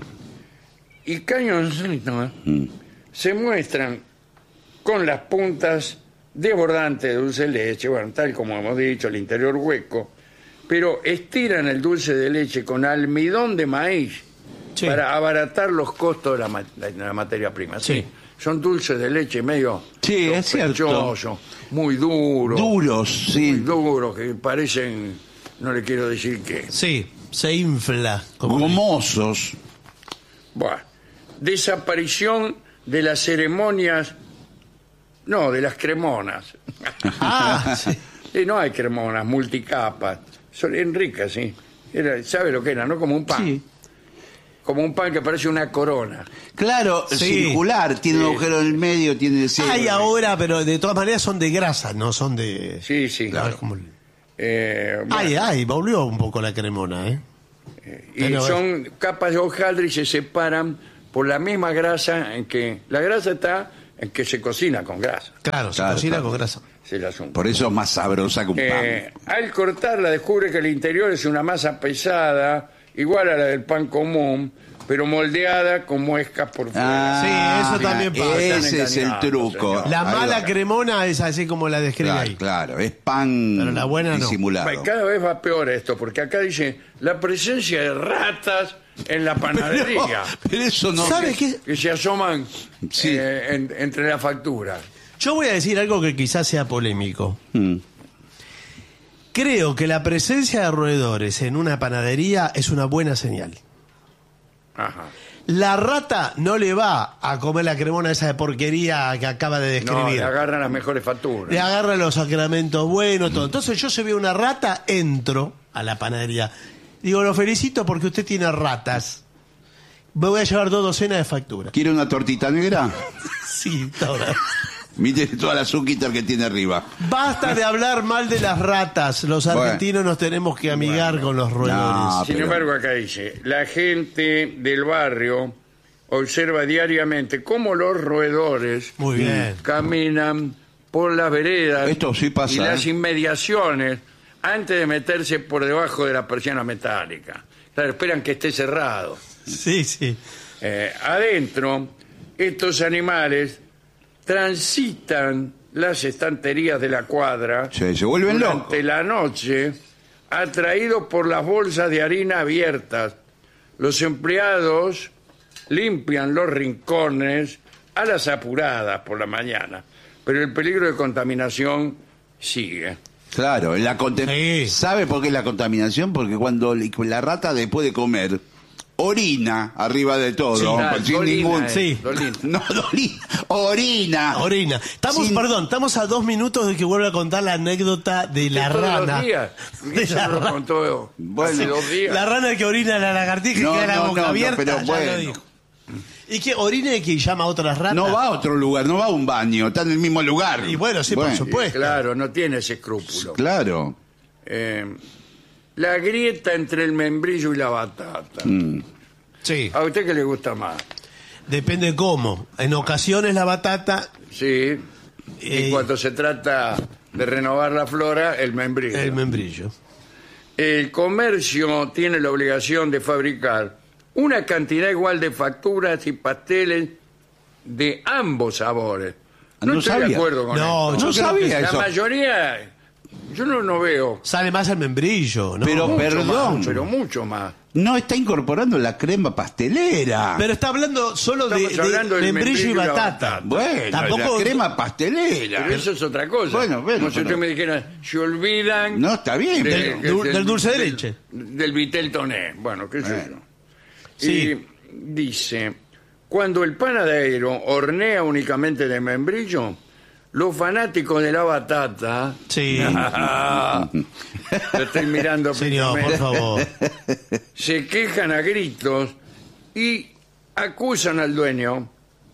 y cañoncitos Mm. se muestran con las puntas desbordantes de dulce de leche, bueno, tal como hemos dicho, el interior hueco, pero estiran el dulce de leche con almidón de maíz Sí. para abaratar los costos de la, ma- de la materia prima. Sí. Sí. Son dulces de leche medio Sí, es cierto. sospechosos, muy duros, Duros, muy sí. duros, que parecen, no le quiero decir qué. Sí, se infla. Como Gomosos. Bueno, desaparición de las ceremonias, no, de las cremonas. Ah, sí. Y no hay cremonas, multicapas. Son en ricas, sí. Era, ¿sabe lo que era? ¿No? Como un pan. Sí. Como un pan que parece una corona. Claro, Sí. circular, tiene un agujero en el medio, tiene... sí. Hay ahora, pero de todas maneras son de grasa, no son de... Sí, sí. No, es como- Eh, bueno, Ay, ay, volvió un poco la cremona, ¿eh? y pero- son capas de hojaldre y se separan por la misma grasa en que... La grasa está en que se cocina con grasa. Claro, se Claro, cocina claro. con grasa. Es el asunto. Por eso es más sabrosa que un Eh, pan. al cortarla descubre que el interior es una masa pesada, igual a la del pan común, pero moldeada con muescas por fuera. Sí, eso también pasa. Ese es el Engañados, truco. señor. La Ahí mala va. cremona es así como la describe Claro, ahí. claro, es pan Pero la buena no. disimulado. Bueno, cada vez va peor esto, porque acá dice la presencia de ratas en la panadería, Pero eso no... ¿Sabe qué? que se asoman Sí. eh, en- entre las facturas. Yo voy a decir algo que quizás sea polémico. Mm. Creo que la presencia de roedores en una panadería es una buena señal. Ajá. La rata no le va a comer la cremona esa de porquería que acaba de No, describir. le agarran las mejores facturas. Le agarra los sacramentos buenos, todo. Entonces yo se veo una rata, entro a la panadería. Digo, lo felicito porque usted tiene ratas. Me voy a llevar dos docenas de facturas. ¿Quiere una tortita negra? Sí, toda. Mire toda la azúcar que tiene arriba. Basta de hablar mal de las ratas. Los Bueno. argentinos nos tenemos que amigar con los roedores. No, Sin pero- embargo, acá dice, la gente del barrio observa diariamente cómo los roedores Muy bien. caminan por las veredas Esto sí pasa, y las ¿eh? inmediaciones antes de meterse por debajo de la persiana metálica. Claro, esperan que esté cerrado. Sí, sí. Eh, adentro, estos animales transitan las estanterías de la cuadra Se, se vuelven locos. durante la noche, atraídos por las bolsas de harina abiertas. Los empleados limpian los rincones a las apuradas por la mañana, pero el peligro de contaminación sigue. Claro, la conte- Sí. ¿sabe por qué la contaminación? Porque cuando la rata después de comer orina arriba de todo, Sí, Ah, sin dolina, ningún eh, Sí. dolina. no dolina, orina. Orina. Estamos, Sin- perdón, estamos a dos minutos de que vuelva a contar la anécdota de la Todos los rana. días. De Eso la lo rana. contó Bueno. hace dos días. La rana que orina en la lagartija y No, queda la no, boca no, no, abierta, pero ya bueno. lo dijo. ¿Y que orina y que llama a otras ratas? No va a otro lugar, no va a un baño, está en el mismo lugar. Y bueno, sí, por supuesto. Claro, no tiene ese escrúpulo. Claro. Eh, la grieta entre el membrillo y la batata. Mm. Sí, ¿A usted qué le gusta más? depende cómo. En ocasiones la batata, Sí. Eh, y cuando se trata de renovar la flora, el membrillo. el membrillo. El comercio tiene la obligación de fabricar una cantidad igual de facturas y pasteles de ambos sabores. No, No estoy de sabía. acuerdo con No, esto. yo No creo sabía La eso. mayoría, yo no, no veo. Sale más el membrillo, ¿no? Pero- Mucho perdón. más, pero mucho más. No está incorporando la crema pastelera. Pero está hablando solo de, Estamos de hablando del membrillo y membrillo y la batata. batata. Bueno, Tampoco- la crema pastelera. Pero eso es otra cosa. Bueno, bueno, Como si usted pero- me dijera, se olvidan... No, está bien, de- pero- Del du- del dulce de leche. Del vitel toné. Bueno, qué sé Bueno. yo. Sí. Y dice, cuando el panadero hornea únicamente de membrillo, los fanáticos de la batata... Sí. Lo estoy mirando Señor, por fijamente, favor. se quejan a gritos y acusan al dueño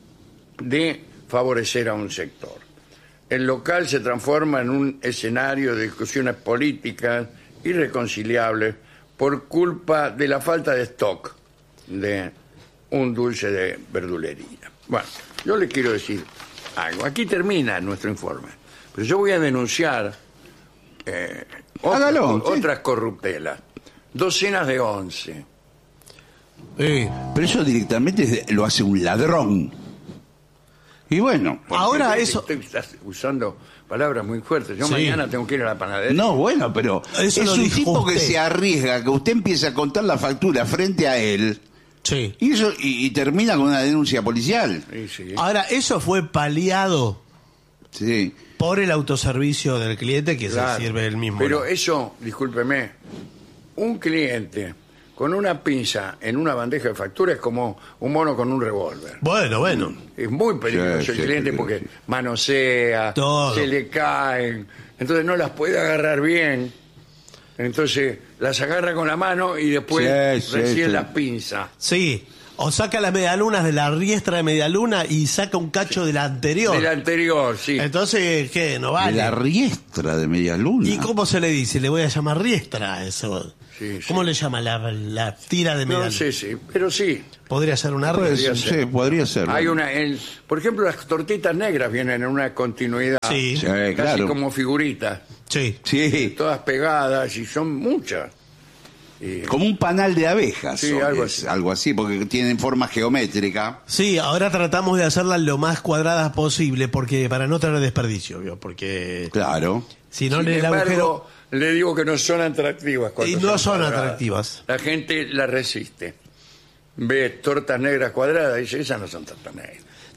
de favorecer a un sector. El local se transforma en un escenario de discusiones políticas irreconciliables por culpa de la falta de stock de un dulce de verdulería. Bueno, yo le quiero decir algo. Aquí termina nuestro informe, pero yo voy a denunciar eh, otras, Hágalo, sí. otras corruptelas. Docenas de once. Sí. Pero eso directamente lo hace un ladrón. Y bueno, Ahora Estoy- eso... Estoy estás usando palabras muy fuertes. Yo Sí. mañana tengo que ir a la panadería. no, bueno, pero Eso es lo un dijo tipo que usted. se arriesga, que usted empieza a contar la factura frente a él Sí. y eso y, y termina con una denuncia policial. Sí, sí. Ahora, eso fue paliado Sí. por el autoservicio del cliente que Claro. se sirve el mismo. Pero ¿no? eso, discúlpeme, un cliente con una pinza en una bandeja de factura es como un mono con un revólver. Bueno, bueno. Es muy peligroso Sí, el sí, cliente sí, porque sí. manosea, Todo. se le caen, entonces no las puede agarrar bien. Entonces las agarra con la mano y después Sí, sí, recién sí. las pinza. Sí. O saca las medialunas de la riestra de medialuna y saca un cacho de la anterior. Del anterior, sí. Entonces, ¿qué? No De vale. la riestra de media luna. ¿Y cómo se le dice? Le voy a llamar riestra a eso. Sí, ¿Cómo sí. le llama la, la tira de No medialuna? sé, sí, pero sí. Podría ser una Puede riestra. ser, ser. sí, podría ser. Hay una, en- por ejemplo, las tortitas negras vienen en una continuidad, Sí. Sí, casi claro. como figuritas, Sí. Sí, todas pegadas y son muchas. Y- como un panal de abejas. Sí, o algo es así. algo así, porque tienen forma geométrica. Sí, ahora tratamos de hacerlas lo más cuadradas posible porque para no tener desperdicio, ¿vio? Porque Claro. si no Sin le el embargo, agujero... le digo que no son atractivas. cuando Y no son cuadradas. atractivas. La gente la resiste. Ve tortas negras cuadradas y dice, esas no son tortas negras.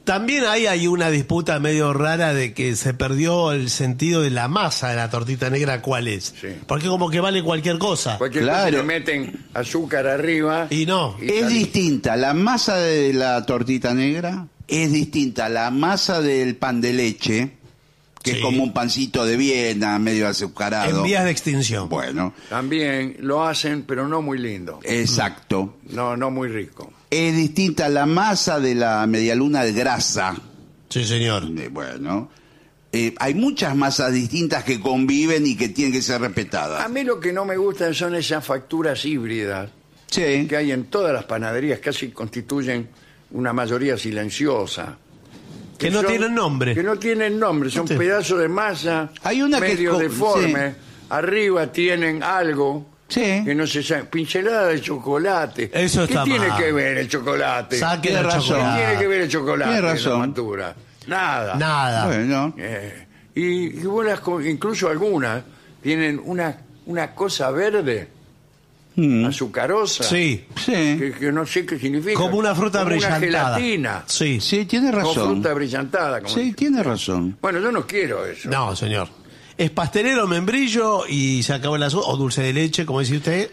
También ahí hay una disputa medio rara de que se perdió el sentido de la masa de la tortita negra, ¿cuál es? Sí. Porque como que vale cualquier cosa. Cualquier Claro. cosa le meten azúcar arriba. Y no. y Es salí. distinta la masa de la tortita negra, es distinta la masa del pan de leche, que Sí. es como un pancito de Viena, medio azucarado. En vías de extinción. Bueno, También lo hacen, pero no muy lindo. exacto. No, no muy rico. Es distinta la masa de la medialuna de grasa. Sí, señor. Eh, Bueno, eh, hay muchas masas distintas que conviven y que tienen que ser A respetadas. mí lo que no me gustan son esas facturas híbridas Sí. que hay en todas las panaderías, casi constituyen una mayoría silenciosa. Que no tienen nombre. Que no tienen nombre, son Sí. pedazos de masa Hay una que medio co- deforme. Arriba tienen algo Sí. que no se sabe. Pincelada de chocolate. Eso ¿Qué está tiene mal. que ver el chocolate? Saque Tiene el razón. ¿Qué chocolate. tiene que ver el chocolate Tiene en la razón. factura? Nada. Nada. Bueno, Eh, y, y vos las co- incluso algunas tienen una, una cosa verde, mm, azucarosa, Sí. sí. que, que no sé qué significa. Como una fruta Como brillantada. Una gelatina. Sí. Sí, tiene Con razón. fruta brillantada. como Sí, dice. tiene razón. Bueno, yo no quiero eso. No, señor. Es pastelero, membrillo y se acabó el asunto. O dulce de leche, como dice usted.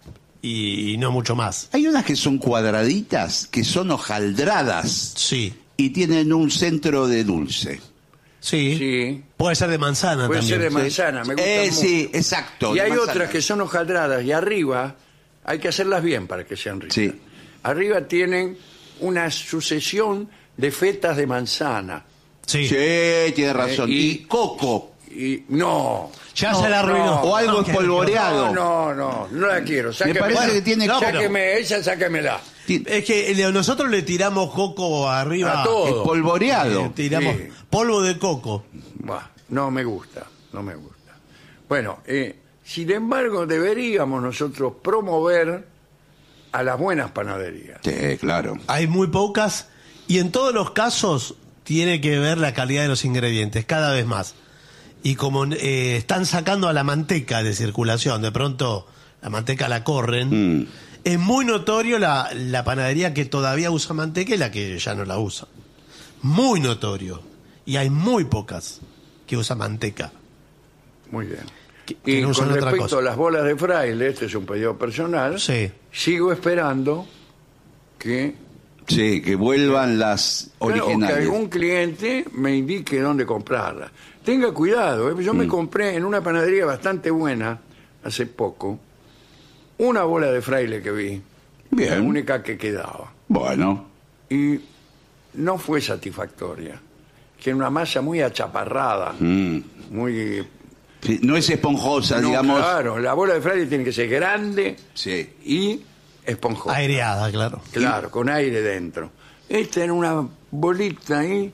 Y, y no mucho más. Hay unas que son cuadraditas, que son hojaldradas Sí. y tienen un centro de dulce. Sí. Sí. Puede ser de manzana Puede también. ser de manzana, me gusta Eh, mucho. sí, exacto. Y de hay manzana. otras que son hojaldradas y arriba hay que hacerlas bien para que sean ricas. Sí. Arriba tienen una sucesión de fetas de manzana. Sí. Sí, tiene razón. Eh, y- y, coco. Y no. Ya No, se la arruinó. no. O algo No, que- espolvoreado. No, no, no, no la quiero. Sáqueme, parece que tiene no, coco. pero- sáqueme esa, sáquemela. Ti- Es que le- nosotros le tiramos coco arriba. A todo. Espolvoreado. Eh, tiramos Sí. polvo de coco. Buah, no me gusta, no me gusta. Bueno, eh, sin embargo, deberíamos nosotros promover a las buenas panaderías. Sí, claro. Hay muy pocas y en todos los casos tiene que ver la calidad de los ingredientes, cada vez más. Y como eh, están sacando a la manteca de circulación, de pronto la manteca la corren, Mm. es muy notorio la, la panadería que todavía usa manteca y la que ya no la usa. Muy notorio. Y hay muy pocas que usan manteca. Muy bien. Que- que Y no usan con otra respecto cosa. a las bolas de fraile, este es un pedido personal, Sí. sigo esperando que, Sí, que vuelvan las claro, que originales. algún cliente me indique dónde comprarlas. Tenga cuidado, ¿eh? Yo Mm. me compré en una panadería bastante buena hace poco una bola de fraile que vi, Bien. la única que quedaba, Bueno, y no fue satisfactoria. Que era una masa muy achaparrada, mm. muy... Sí, no es esponjosa, No, digamos. claro, la bola de fraile tiene que ser grande Sí. y esponjosa. Aireada, claro. Claro, con aire dentro. Esta era una bolita ahí.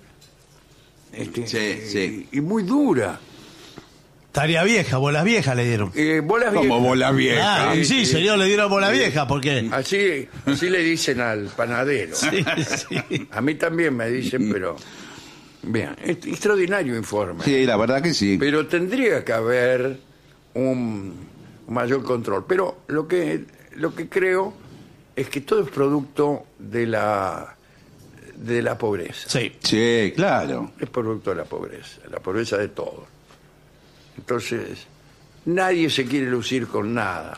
este, Sí, eh, sí. Y muy dura. Tarea vieja, bolas viejas le dieron. Eh, bolas Como viejas. bola vieja. Ah, sí, sí, sí. señor, le dieron bola vieja, porque... Así, así le dicen al panadero. Sí, sí. A mí también me dicen, pero... Bien, es- extraordinario informe. Sí, la verdad que sí. Pero tendría que haber un, un mayor control. Pero lo que, lo que creo es que todo es producto de la, de la pobreza. Sí. Sí, claro. Es producto de la pobreza, la pobreza de todos. Entonces, nadie se quiere lucir con nada.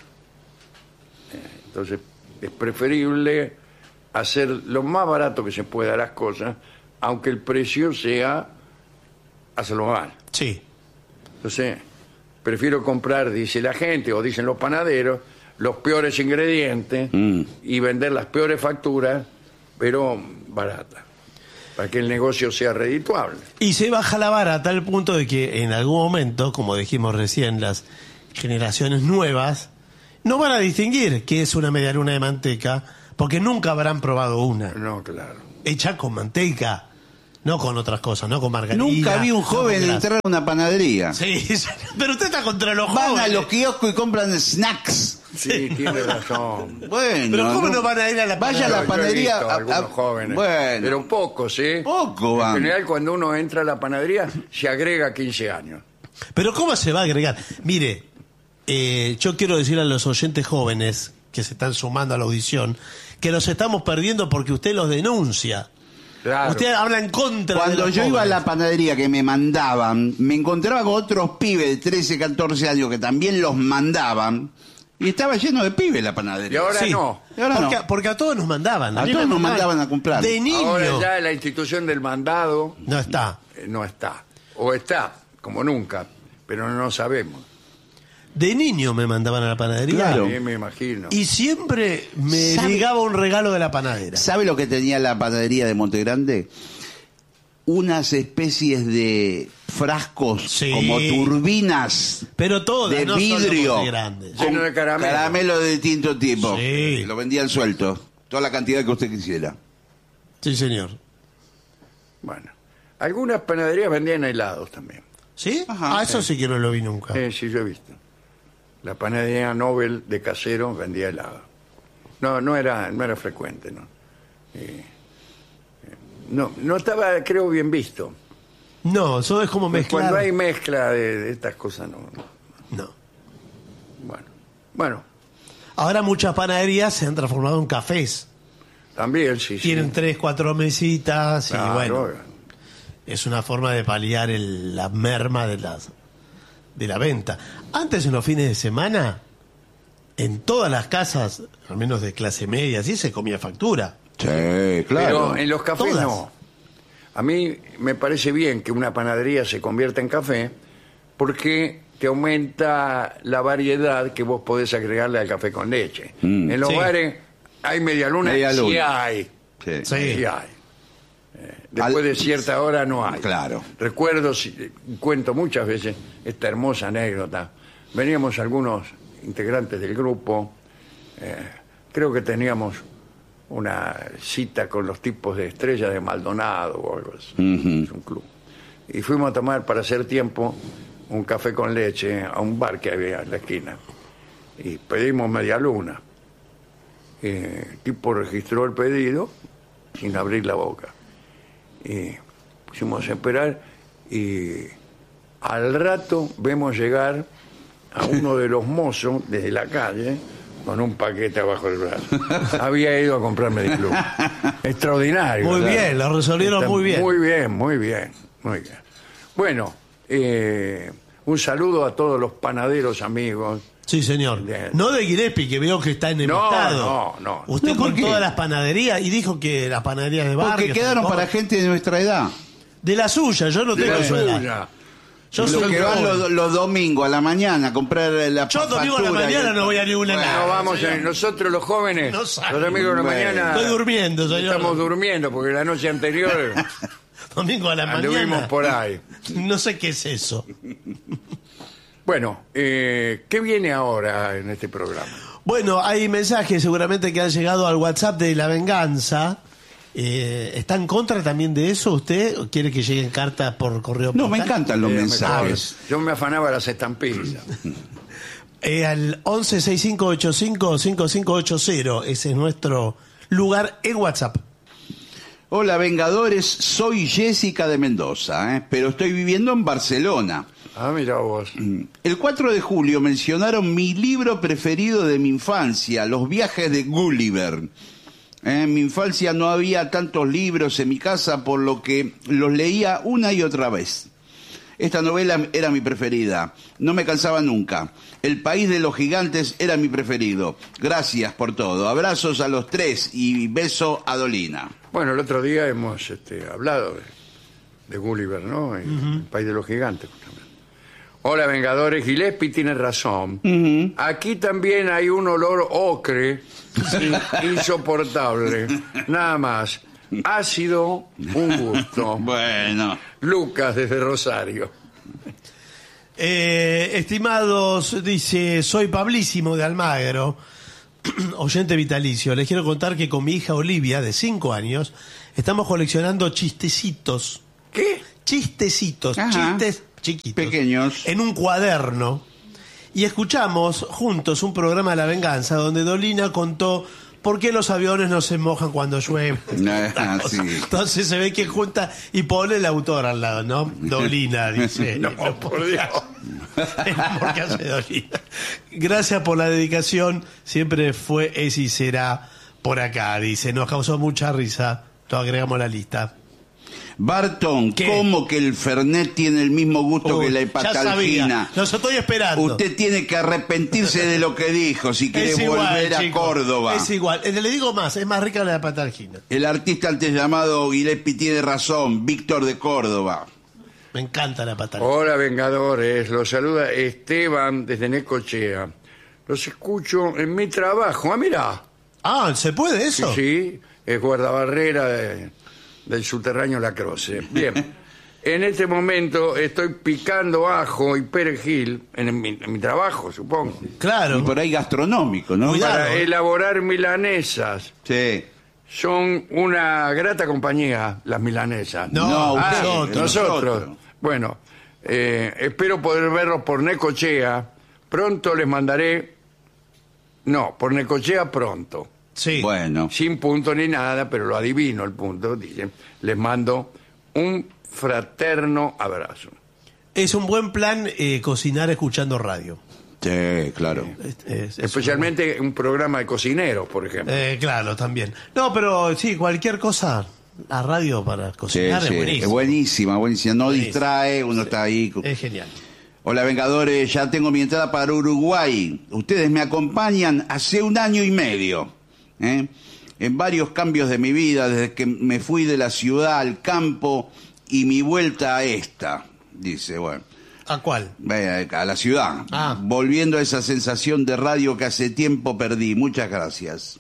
Eh, Entonces, es preferible hacer lo más barato que se pueda las cosas, aunque el precio sea hacerlo mal. Sí. Entonces, prefiero comprar, dice la gente, o dicen los panaderos, los peores ingredientes Mm. y vender las peores facturas, pero baratas, para que el negocio sea redituable. Y se baja la vara a tal punto de que en algún momento, como dijimos recién, las generaciones nuevas no van a distinguir qué es una medialuna de manteca, porque nunca habrán probado una No, claro. hecha con manteca, no con otras cosas, no con margarina. Nunca vi un no joven con grasa. entrar a una panadería. Sí, pero usted está contra los Van jóvenes. a los kioscos y compran snacks. Sí, tiene razón. Bueno. Pero ¿cómo no van a ir a la Vaya a la Yo he panadería. visto a- algunos a- jóvenes, Bueno. pero pocos, ¿eh? Poco van. En general, cuando uno entra a la panadería, se agrega quince años. Pero ¿cómo se va a agregar? Mire, eh, yo quiero decir a los oyentes jóvenes que se están sumando a la audición que los estamos perdiendo porque usted los denuncia. Claro. Usted habla en contra de Cuando los yo iba a pobres. la panadería que me mandaban, me encontraba con otros pibes de trece, catorce años que también los mandaban y estaba lleno de pibes la panadería. Y ahora Sí. no. Y ahora porque, no. porque a todos nos mandaban. A mí todos me nos mandaban a comprar. De niño. Ahora ya la institución del mandado No está. eh, no está. O está, como nunca, pero no sabemos. De niño me mandaban a la panadería. Claro. Sí, me imagino. Y siempre me ¿Sabe? llegaba un regalo de la panadera. ¿Sabe lo que tenía la panadería de Montegrande? Unas especies de frascos Sí. como turbinas Pero todas, de no solo vidrio Montegrandes. Lleno de caramelo. caramelo de distinto tipo. Sí. Lo vendían suelto, toda la cantidad que usted quisiera. Sí, señor. Bueno, algunas panaderías vendían helados también. ¿Sí? Ajá, ah, eso sí que no lo vi nunca. Eh, sí, yo he visto. La panadería Nobel de Casero vendía helado. No, no era, no era frecuente, ¿no? Eh, eh, no, no estaba, creo, bien visto. No, eso es como mezclar. Cuando hay mezcla de, de estas cosas, no, no. No. Bueno, bueno, Ahora muchas panaderías se han transformado en cafés. también sí, sí. Tienen tres, cuatro mesitas y Claro, bueno, es una forma de paliar el- la merma de las de la venta. Antes, en los fines de semana, en todas las casas, al menos de clase media, así se comía factura. Sí, claro. Pero en los cafés Todas. no. A mí me parece bien que una panadería se convierta en café porque te aumenta la variedad que vos podés agregarle al café con leche. Mm. En los Sí. bares hay media luna, Media sí luna. hay. Sí. Sí. Sí hay. Eh, después Al- de cierta hora no hay. Claro. Recuerdo, si- cuento muchas veces esta hermosa anécdota. Veníamos algunos integrantes del grupo, eh, creo que teníamos una cita con los tipos de Estrella de Maldonado o algo así. Ujú. Es un club. Y fuimos a tomar para hacer tiempo un café con leche a un bar que había en la esquina. Y pedimos media luna. Eh, el tipo registró el pedido sin abrir la boca. Y pusimos a esperar y al rato vemos llegar a uno de los mozos desde la calle con un paquete abajo del brazo. Había ido a comprar Mediclub. Extraordinario. Muy ¿verdad? bien, lo resolvieron Está muy bien. Muy bien, muy bien, muy bien. Bueno, eh, un saludo a todos los panaderos amigos. Sí, señor. Bien. No de Gillespie, que veo que está enemistado. No, no, no. Usted No, ¿por con qué? todas las panaderías, y dijo que las panaderías de barrio... Porque quedaron para gente de nuestra edad. De la suya, yo no De tengo la su edad. suya. Yo Los soy que van joven. los, los domingos a la mañana a comprar la Yo domingo a la factura y mañana el- no voy a ninguna Bueno, nada. vamos, señor. eh, nosotros los jóvenes, No sabe. los amigos de la Bueno. mañana. Estoy durmiendo, señor. Estamos durmiendo porque la noche anterior Domingo a la anduvimos mañana. por ahí. No sé qué es eso. Bueno, eh, ¿qué viene ahora en este programa? Bueno, hay mensajes seguramente que han llegado al WhatsApp de La Venganza. Eh, ¿Está en contra también de eso usted? ¿O quiere que lleguen cartas por correo No, me postal? encantan los Eh, me mensajes. acuerdo. Yo me afanaba las estampillas. Eh, al once sesenta y cinco ochenta y cinco cincuenta y cinco ochenta. Ese es nuestro lugar en WhatsApp. Hola, Vengadores, soy Jessica de Mendoza, ¿eh? pero estoy viviendo en Barcelona. Ah, mira vos. El cuatro de julio mencionaron mi libro preferido de mi infancia, Los viajes de Gulliver. Eh, En mi infancia no había tantos libros en mi casa, por lo que los leía una y otra vez. Esta novela era mi preferida, no me cansaba nunca. El país de los gigantes era mi preferido. Gracias por todo. Abrazos a los tres y beso a Dolina. Bueno, el otro día hemos este, hablado de, de Gulliver, ¿no? El, el país de los gigantes, justamente. Hola, Vengadores. Gillespie tiene razón. Aquí también hay un olor ocre in- insoportable. Nada más. Ha sido un gusto. Bueno. Lucas, desde Rosario. Eh, estimados, dice, soy Pablísimo de Almagro, oyente vitalicio. Les quiero contar que con mi hija Olivia, de cinco años, estamos coleccionando chistecitos. ¿Qué? Chistecitos, Ajá. chistes chiquitos. Pequeños. En un cuaderno. Y escuchamos juntos un programa de La Venganza donde Dolina contó por qué los aviones no se mojan cuando llueve. Ah, sí. Entonces se ve que junta y pone el autor al lado, ¿no? Dolina, dice. No, por Dios. Porque hace Dolina. Gracias por la dedicación. Siempre fue, es y será por acá, dice. Nos causó mucha risa lo agregamos a la lista. Barton, ¿Qué? ¿cómo que el Fernet tiene el mismo gusto Uy, que la ya hepatalgina? sabía. Los estoy esperando. Usted tiene que arrepentirse de lo que dijo si quiere Es igual, volver a chico. Córdoba. Es igual. Eh, Le digo más, es más rica la hepatalgina. El artista antes llamado Gillespie tiene razón, Víctor de Córdoba. Me encanta la hepatalgina. Hola, Vengadores. Los saluda Esteban desde Necochea. Los escucho en mi trabajo. Ah, mirá. Ah, ¿se puede Sí, eso? sí, es guardabarrera de- del subterráneo La Croce. Bien. En este momento estoy picando ajo y perejil en mi, en mi trabajo, supongo, Claro. Y por ahí gastronómico, ¿no? Cuidado. para eh. elaborar milanesas. Sí. Son una grata compañía las milanesas. No, No, Ah, usted, nosotros. nosotros. Bueno, eh, espero poder verlos por Necochea. Pronto les mandaré... No, por Necochea pronto. Sí. Bueno. Sin punto ni nada, pero lo adivino el punto. Dicen, les mando un fraterno abrazo. Es un buen plan eh, cocinar escuchando radio. Sí, claro. Es- es- es Especialmente un programa de cocineros, por ejemplo. un- eh, claro, también. No, pero sí, cualquier cosa, la radio para Sí, cocinar sí, es buenísimo. es buenísima, buenísima. No Buenísimo. distrae, uno está ahí. Es genial. Hola, Vengadores, ya tengo mi entrada para Uruguay. Ustedes me acompañan hace un año y medio. ¿eh? En varios cambios de mi vida, desde que me fui de la ciudad al campo y mi vuelta a esta. Dice, bueno, ¿A cuál? eh, a la ciudad. Ah. Volviendo a esa sensación de radio que hace tiempo perdí. Muchas gracias.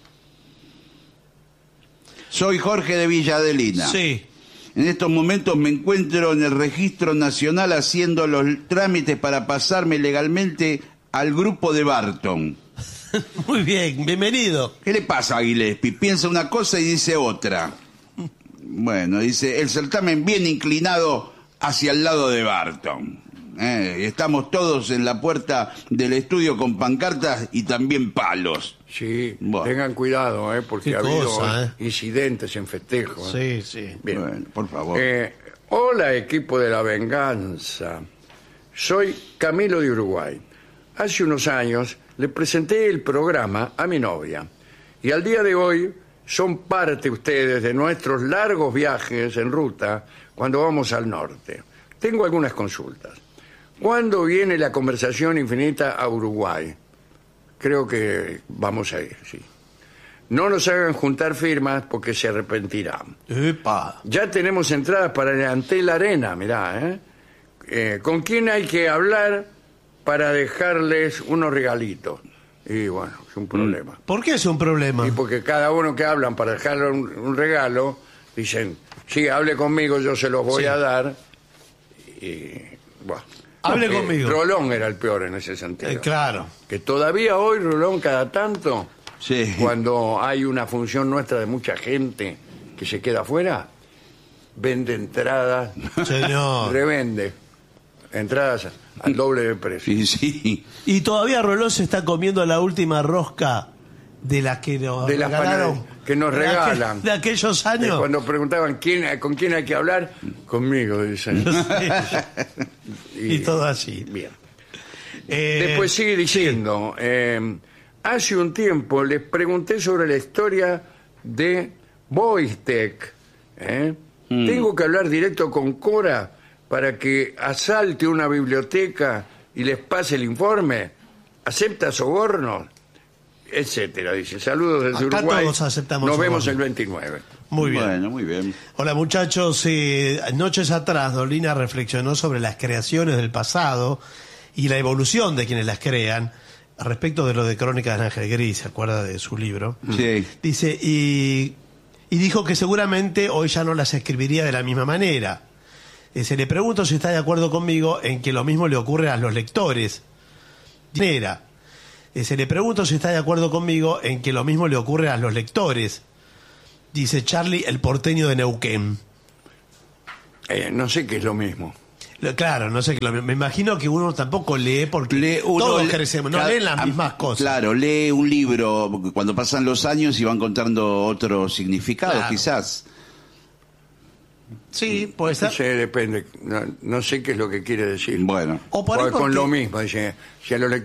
Soy Jorge de Villa Adelina. Sí. En estos momentos me encuentro en el Registro Nacional haciendo los trámites para pasarme legalmente al grupo de Barton. Muy bien, bienvenido. ¿Qué le pasa a Gillespie? Piensa una cosa y dice otra. Bueno, dice, el certamen bien inclinado hacia el lado de Barton. Eh, estamos todos en la puerta del estudio con pancartas y también palos. Sí, Bueno. tengan cuidado, ¿eh? Porque Qué ha habido cosa, ¿eh? incidentes en festejos. Sí, sí. Bien. Bueno, por favor. Eh, hola, equipo de la venganza. Soy Camilo de Uruguay. Hace unos años le presenté el programa a mi novia y al día de hoy son parte ustedes de nuestros largos viajes en ruta cuando vamos al norte. Tengo algunas consultas. ¿Cuándo viene la conversación infinita a Uruguay? Creo que vamos a ir, sí. No nos hagan juntar firmas porque se arrepentirán. Epa. Ya tenemos entradas para el Antel Arena, mirá, ¿eh? Eh, ¿Con quién hay que hablar para dejarles unos regalitos? Y bueno, es un problema. ¿Por qué es un problema? Y porque cada uno que hablan para dejarle un, un regalo, dicen, sí, hable conmigo, yo se los voy Sí. a dar. Y bueno. Hable Eh, conmigo. Rolón era el peor en ese sentido. Eh, claro. Que todavía hoy, Rolón, cada tanto, Sí. cuando hay una función nuestra de mucha gente que se queda afuera, vende entradas, Señor. revende entradas al doble de precio. Sí, sí. Y todavía Rolón se está comiendo la última rosca de las que nos De las regalaron. panaderías que nos de aquel- regalan. De aquellos Eh, años. Cuando preguntaban quién, con quién hay que hablar, conmigo, dicen. Y todo así. Bien. Eh, Después sigue diciendo, eh, hace un tiempo les pregunté sobre la historia de Boistek. ¿eh? Tengo que hablar directo con Cora para que asalte una biblioteca y les pase el informe. ¿Acepta sobornos? Etcétera, dice. Saludos desde Acá Uruguay. todos aceptamos Nos vemos sobornos. el veintinueve. Muy bien. Bueno, muy bien. Hola muchachos, eh, noches atrás Dolina reflexionó sobre las creaciones del pasado y la evolución de quienes las crean respecto de lo de Crónicas del Ángel Gris, ¿se acuerda de su libro? Sí. Dice, y, y dijo que seguramente hoy ya no las escribiría de la misma manera. Dice, le pregunto si está de acuerdo conmigo en que lo mismo le ocurre a los lectores. Manera. Dice, le pregunto si está de acuerdo conmigo en que lo mismo le ocurre a los lectores. Dice Charlie, el porteño de Neuquén. Eh, no sé qué es lo mismo. Lo- Claro, no sé, lo- me imagino que uno tampoco lee porque Lee uno- todos le- crecemos, no ca- leen las ah, mismas cosas. Claro, lee un libro porque cuando pasan los años y van encontrando otro significado, Claro. quizás. Sí, puede No ser. sé, depende. No, no sé qué es lo que quiere decir. Bueno. O por ahí Porque con porque- lo mismo, dice, si a los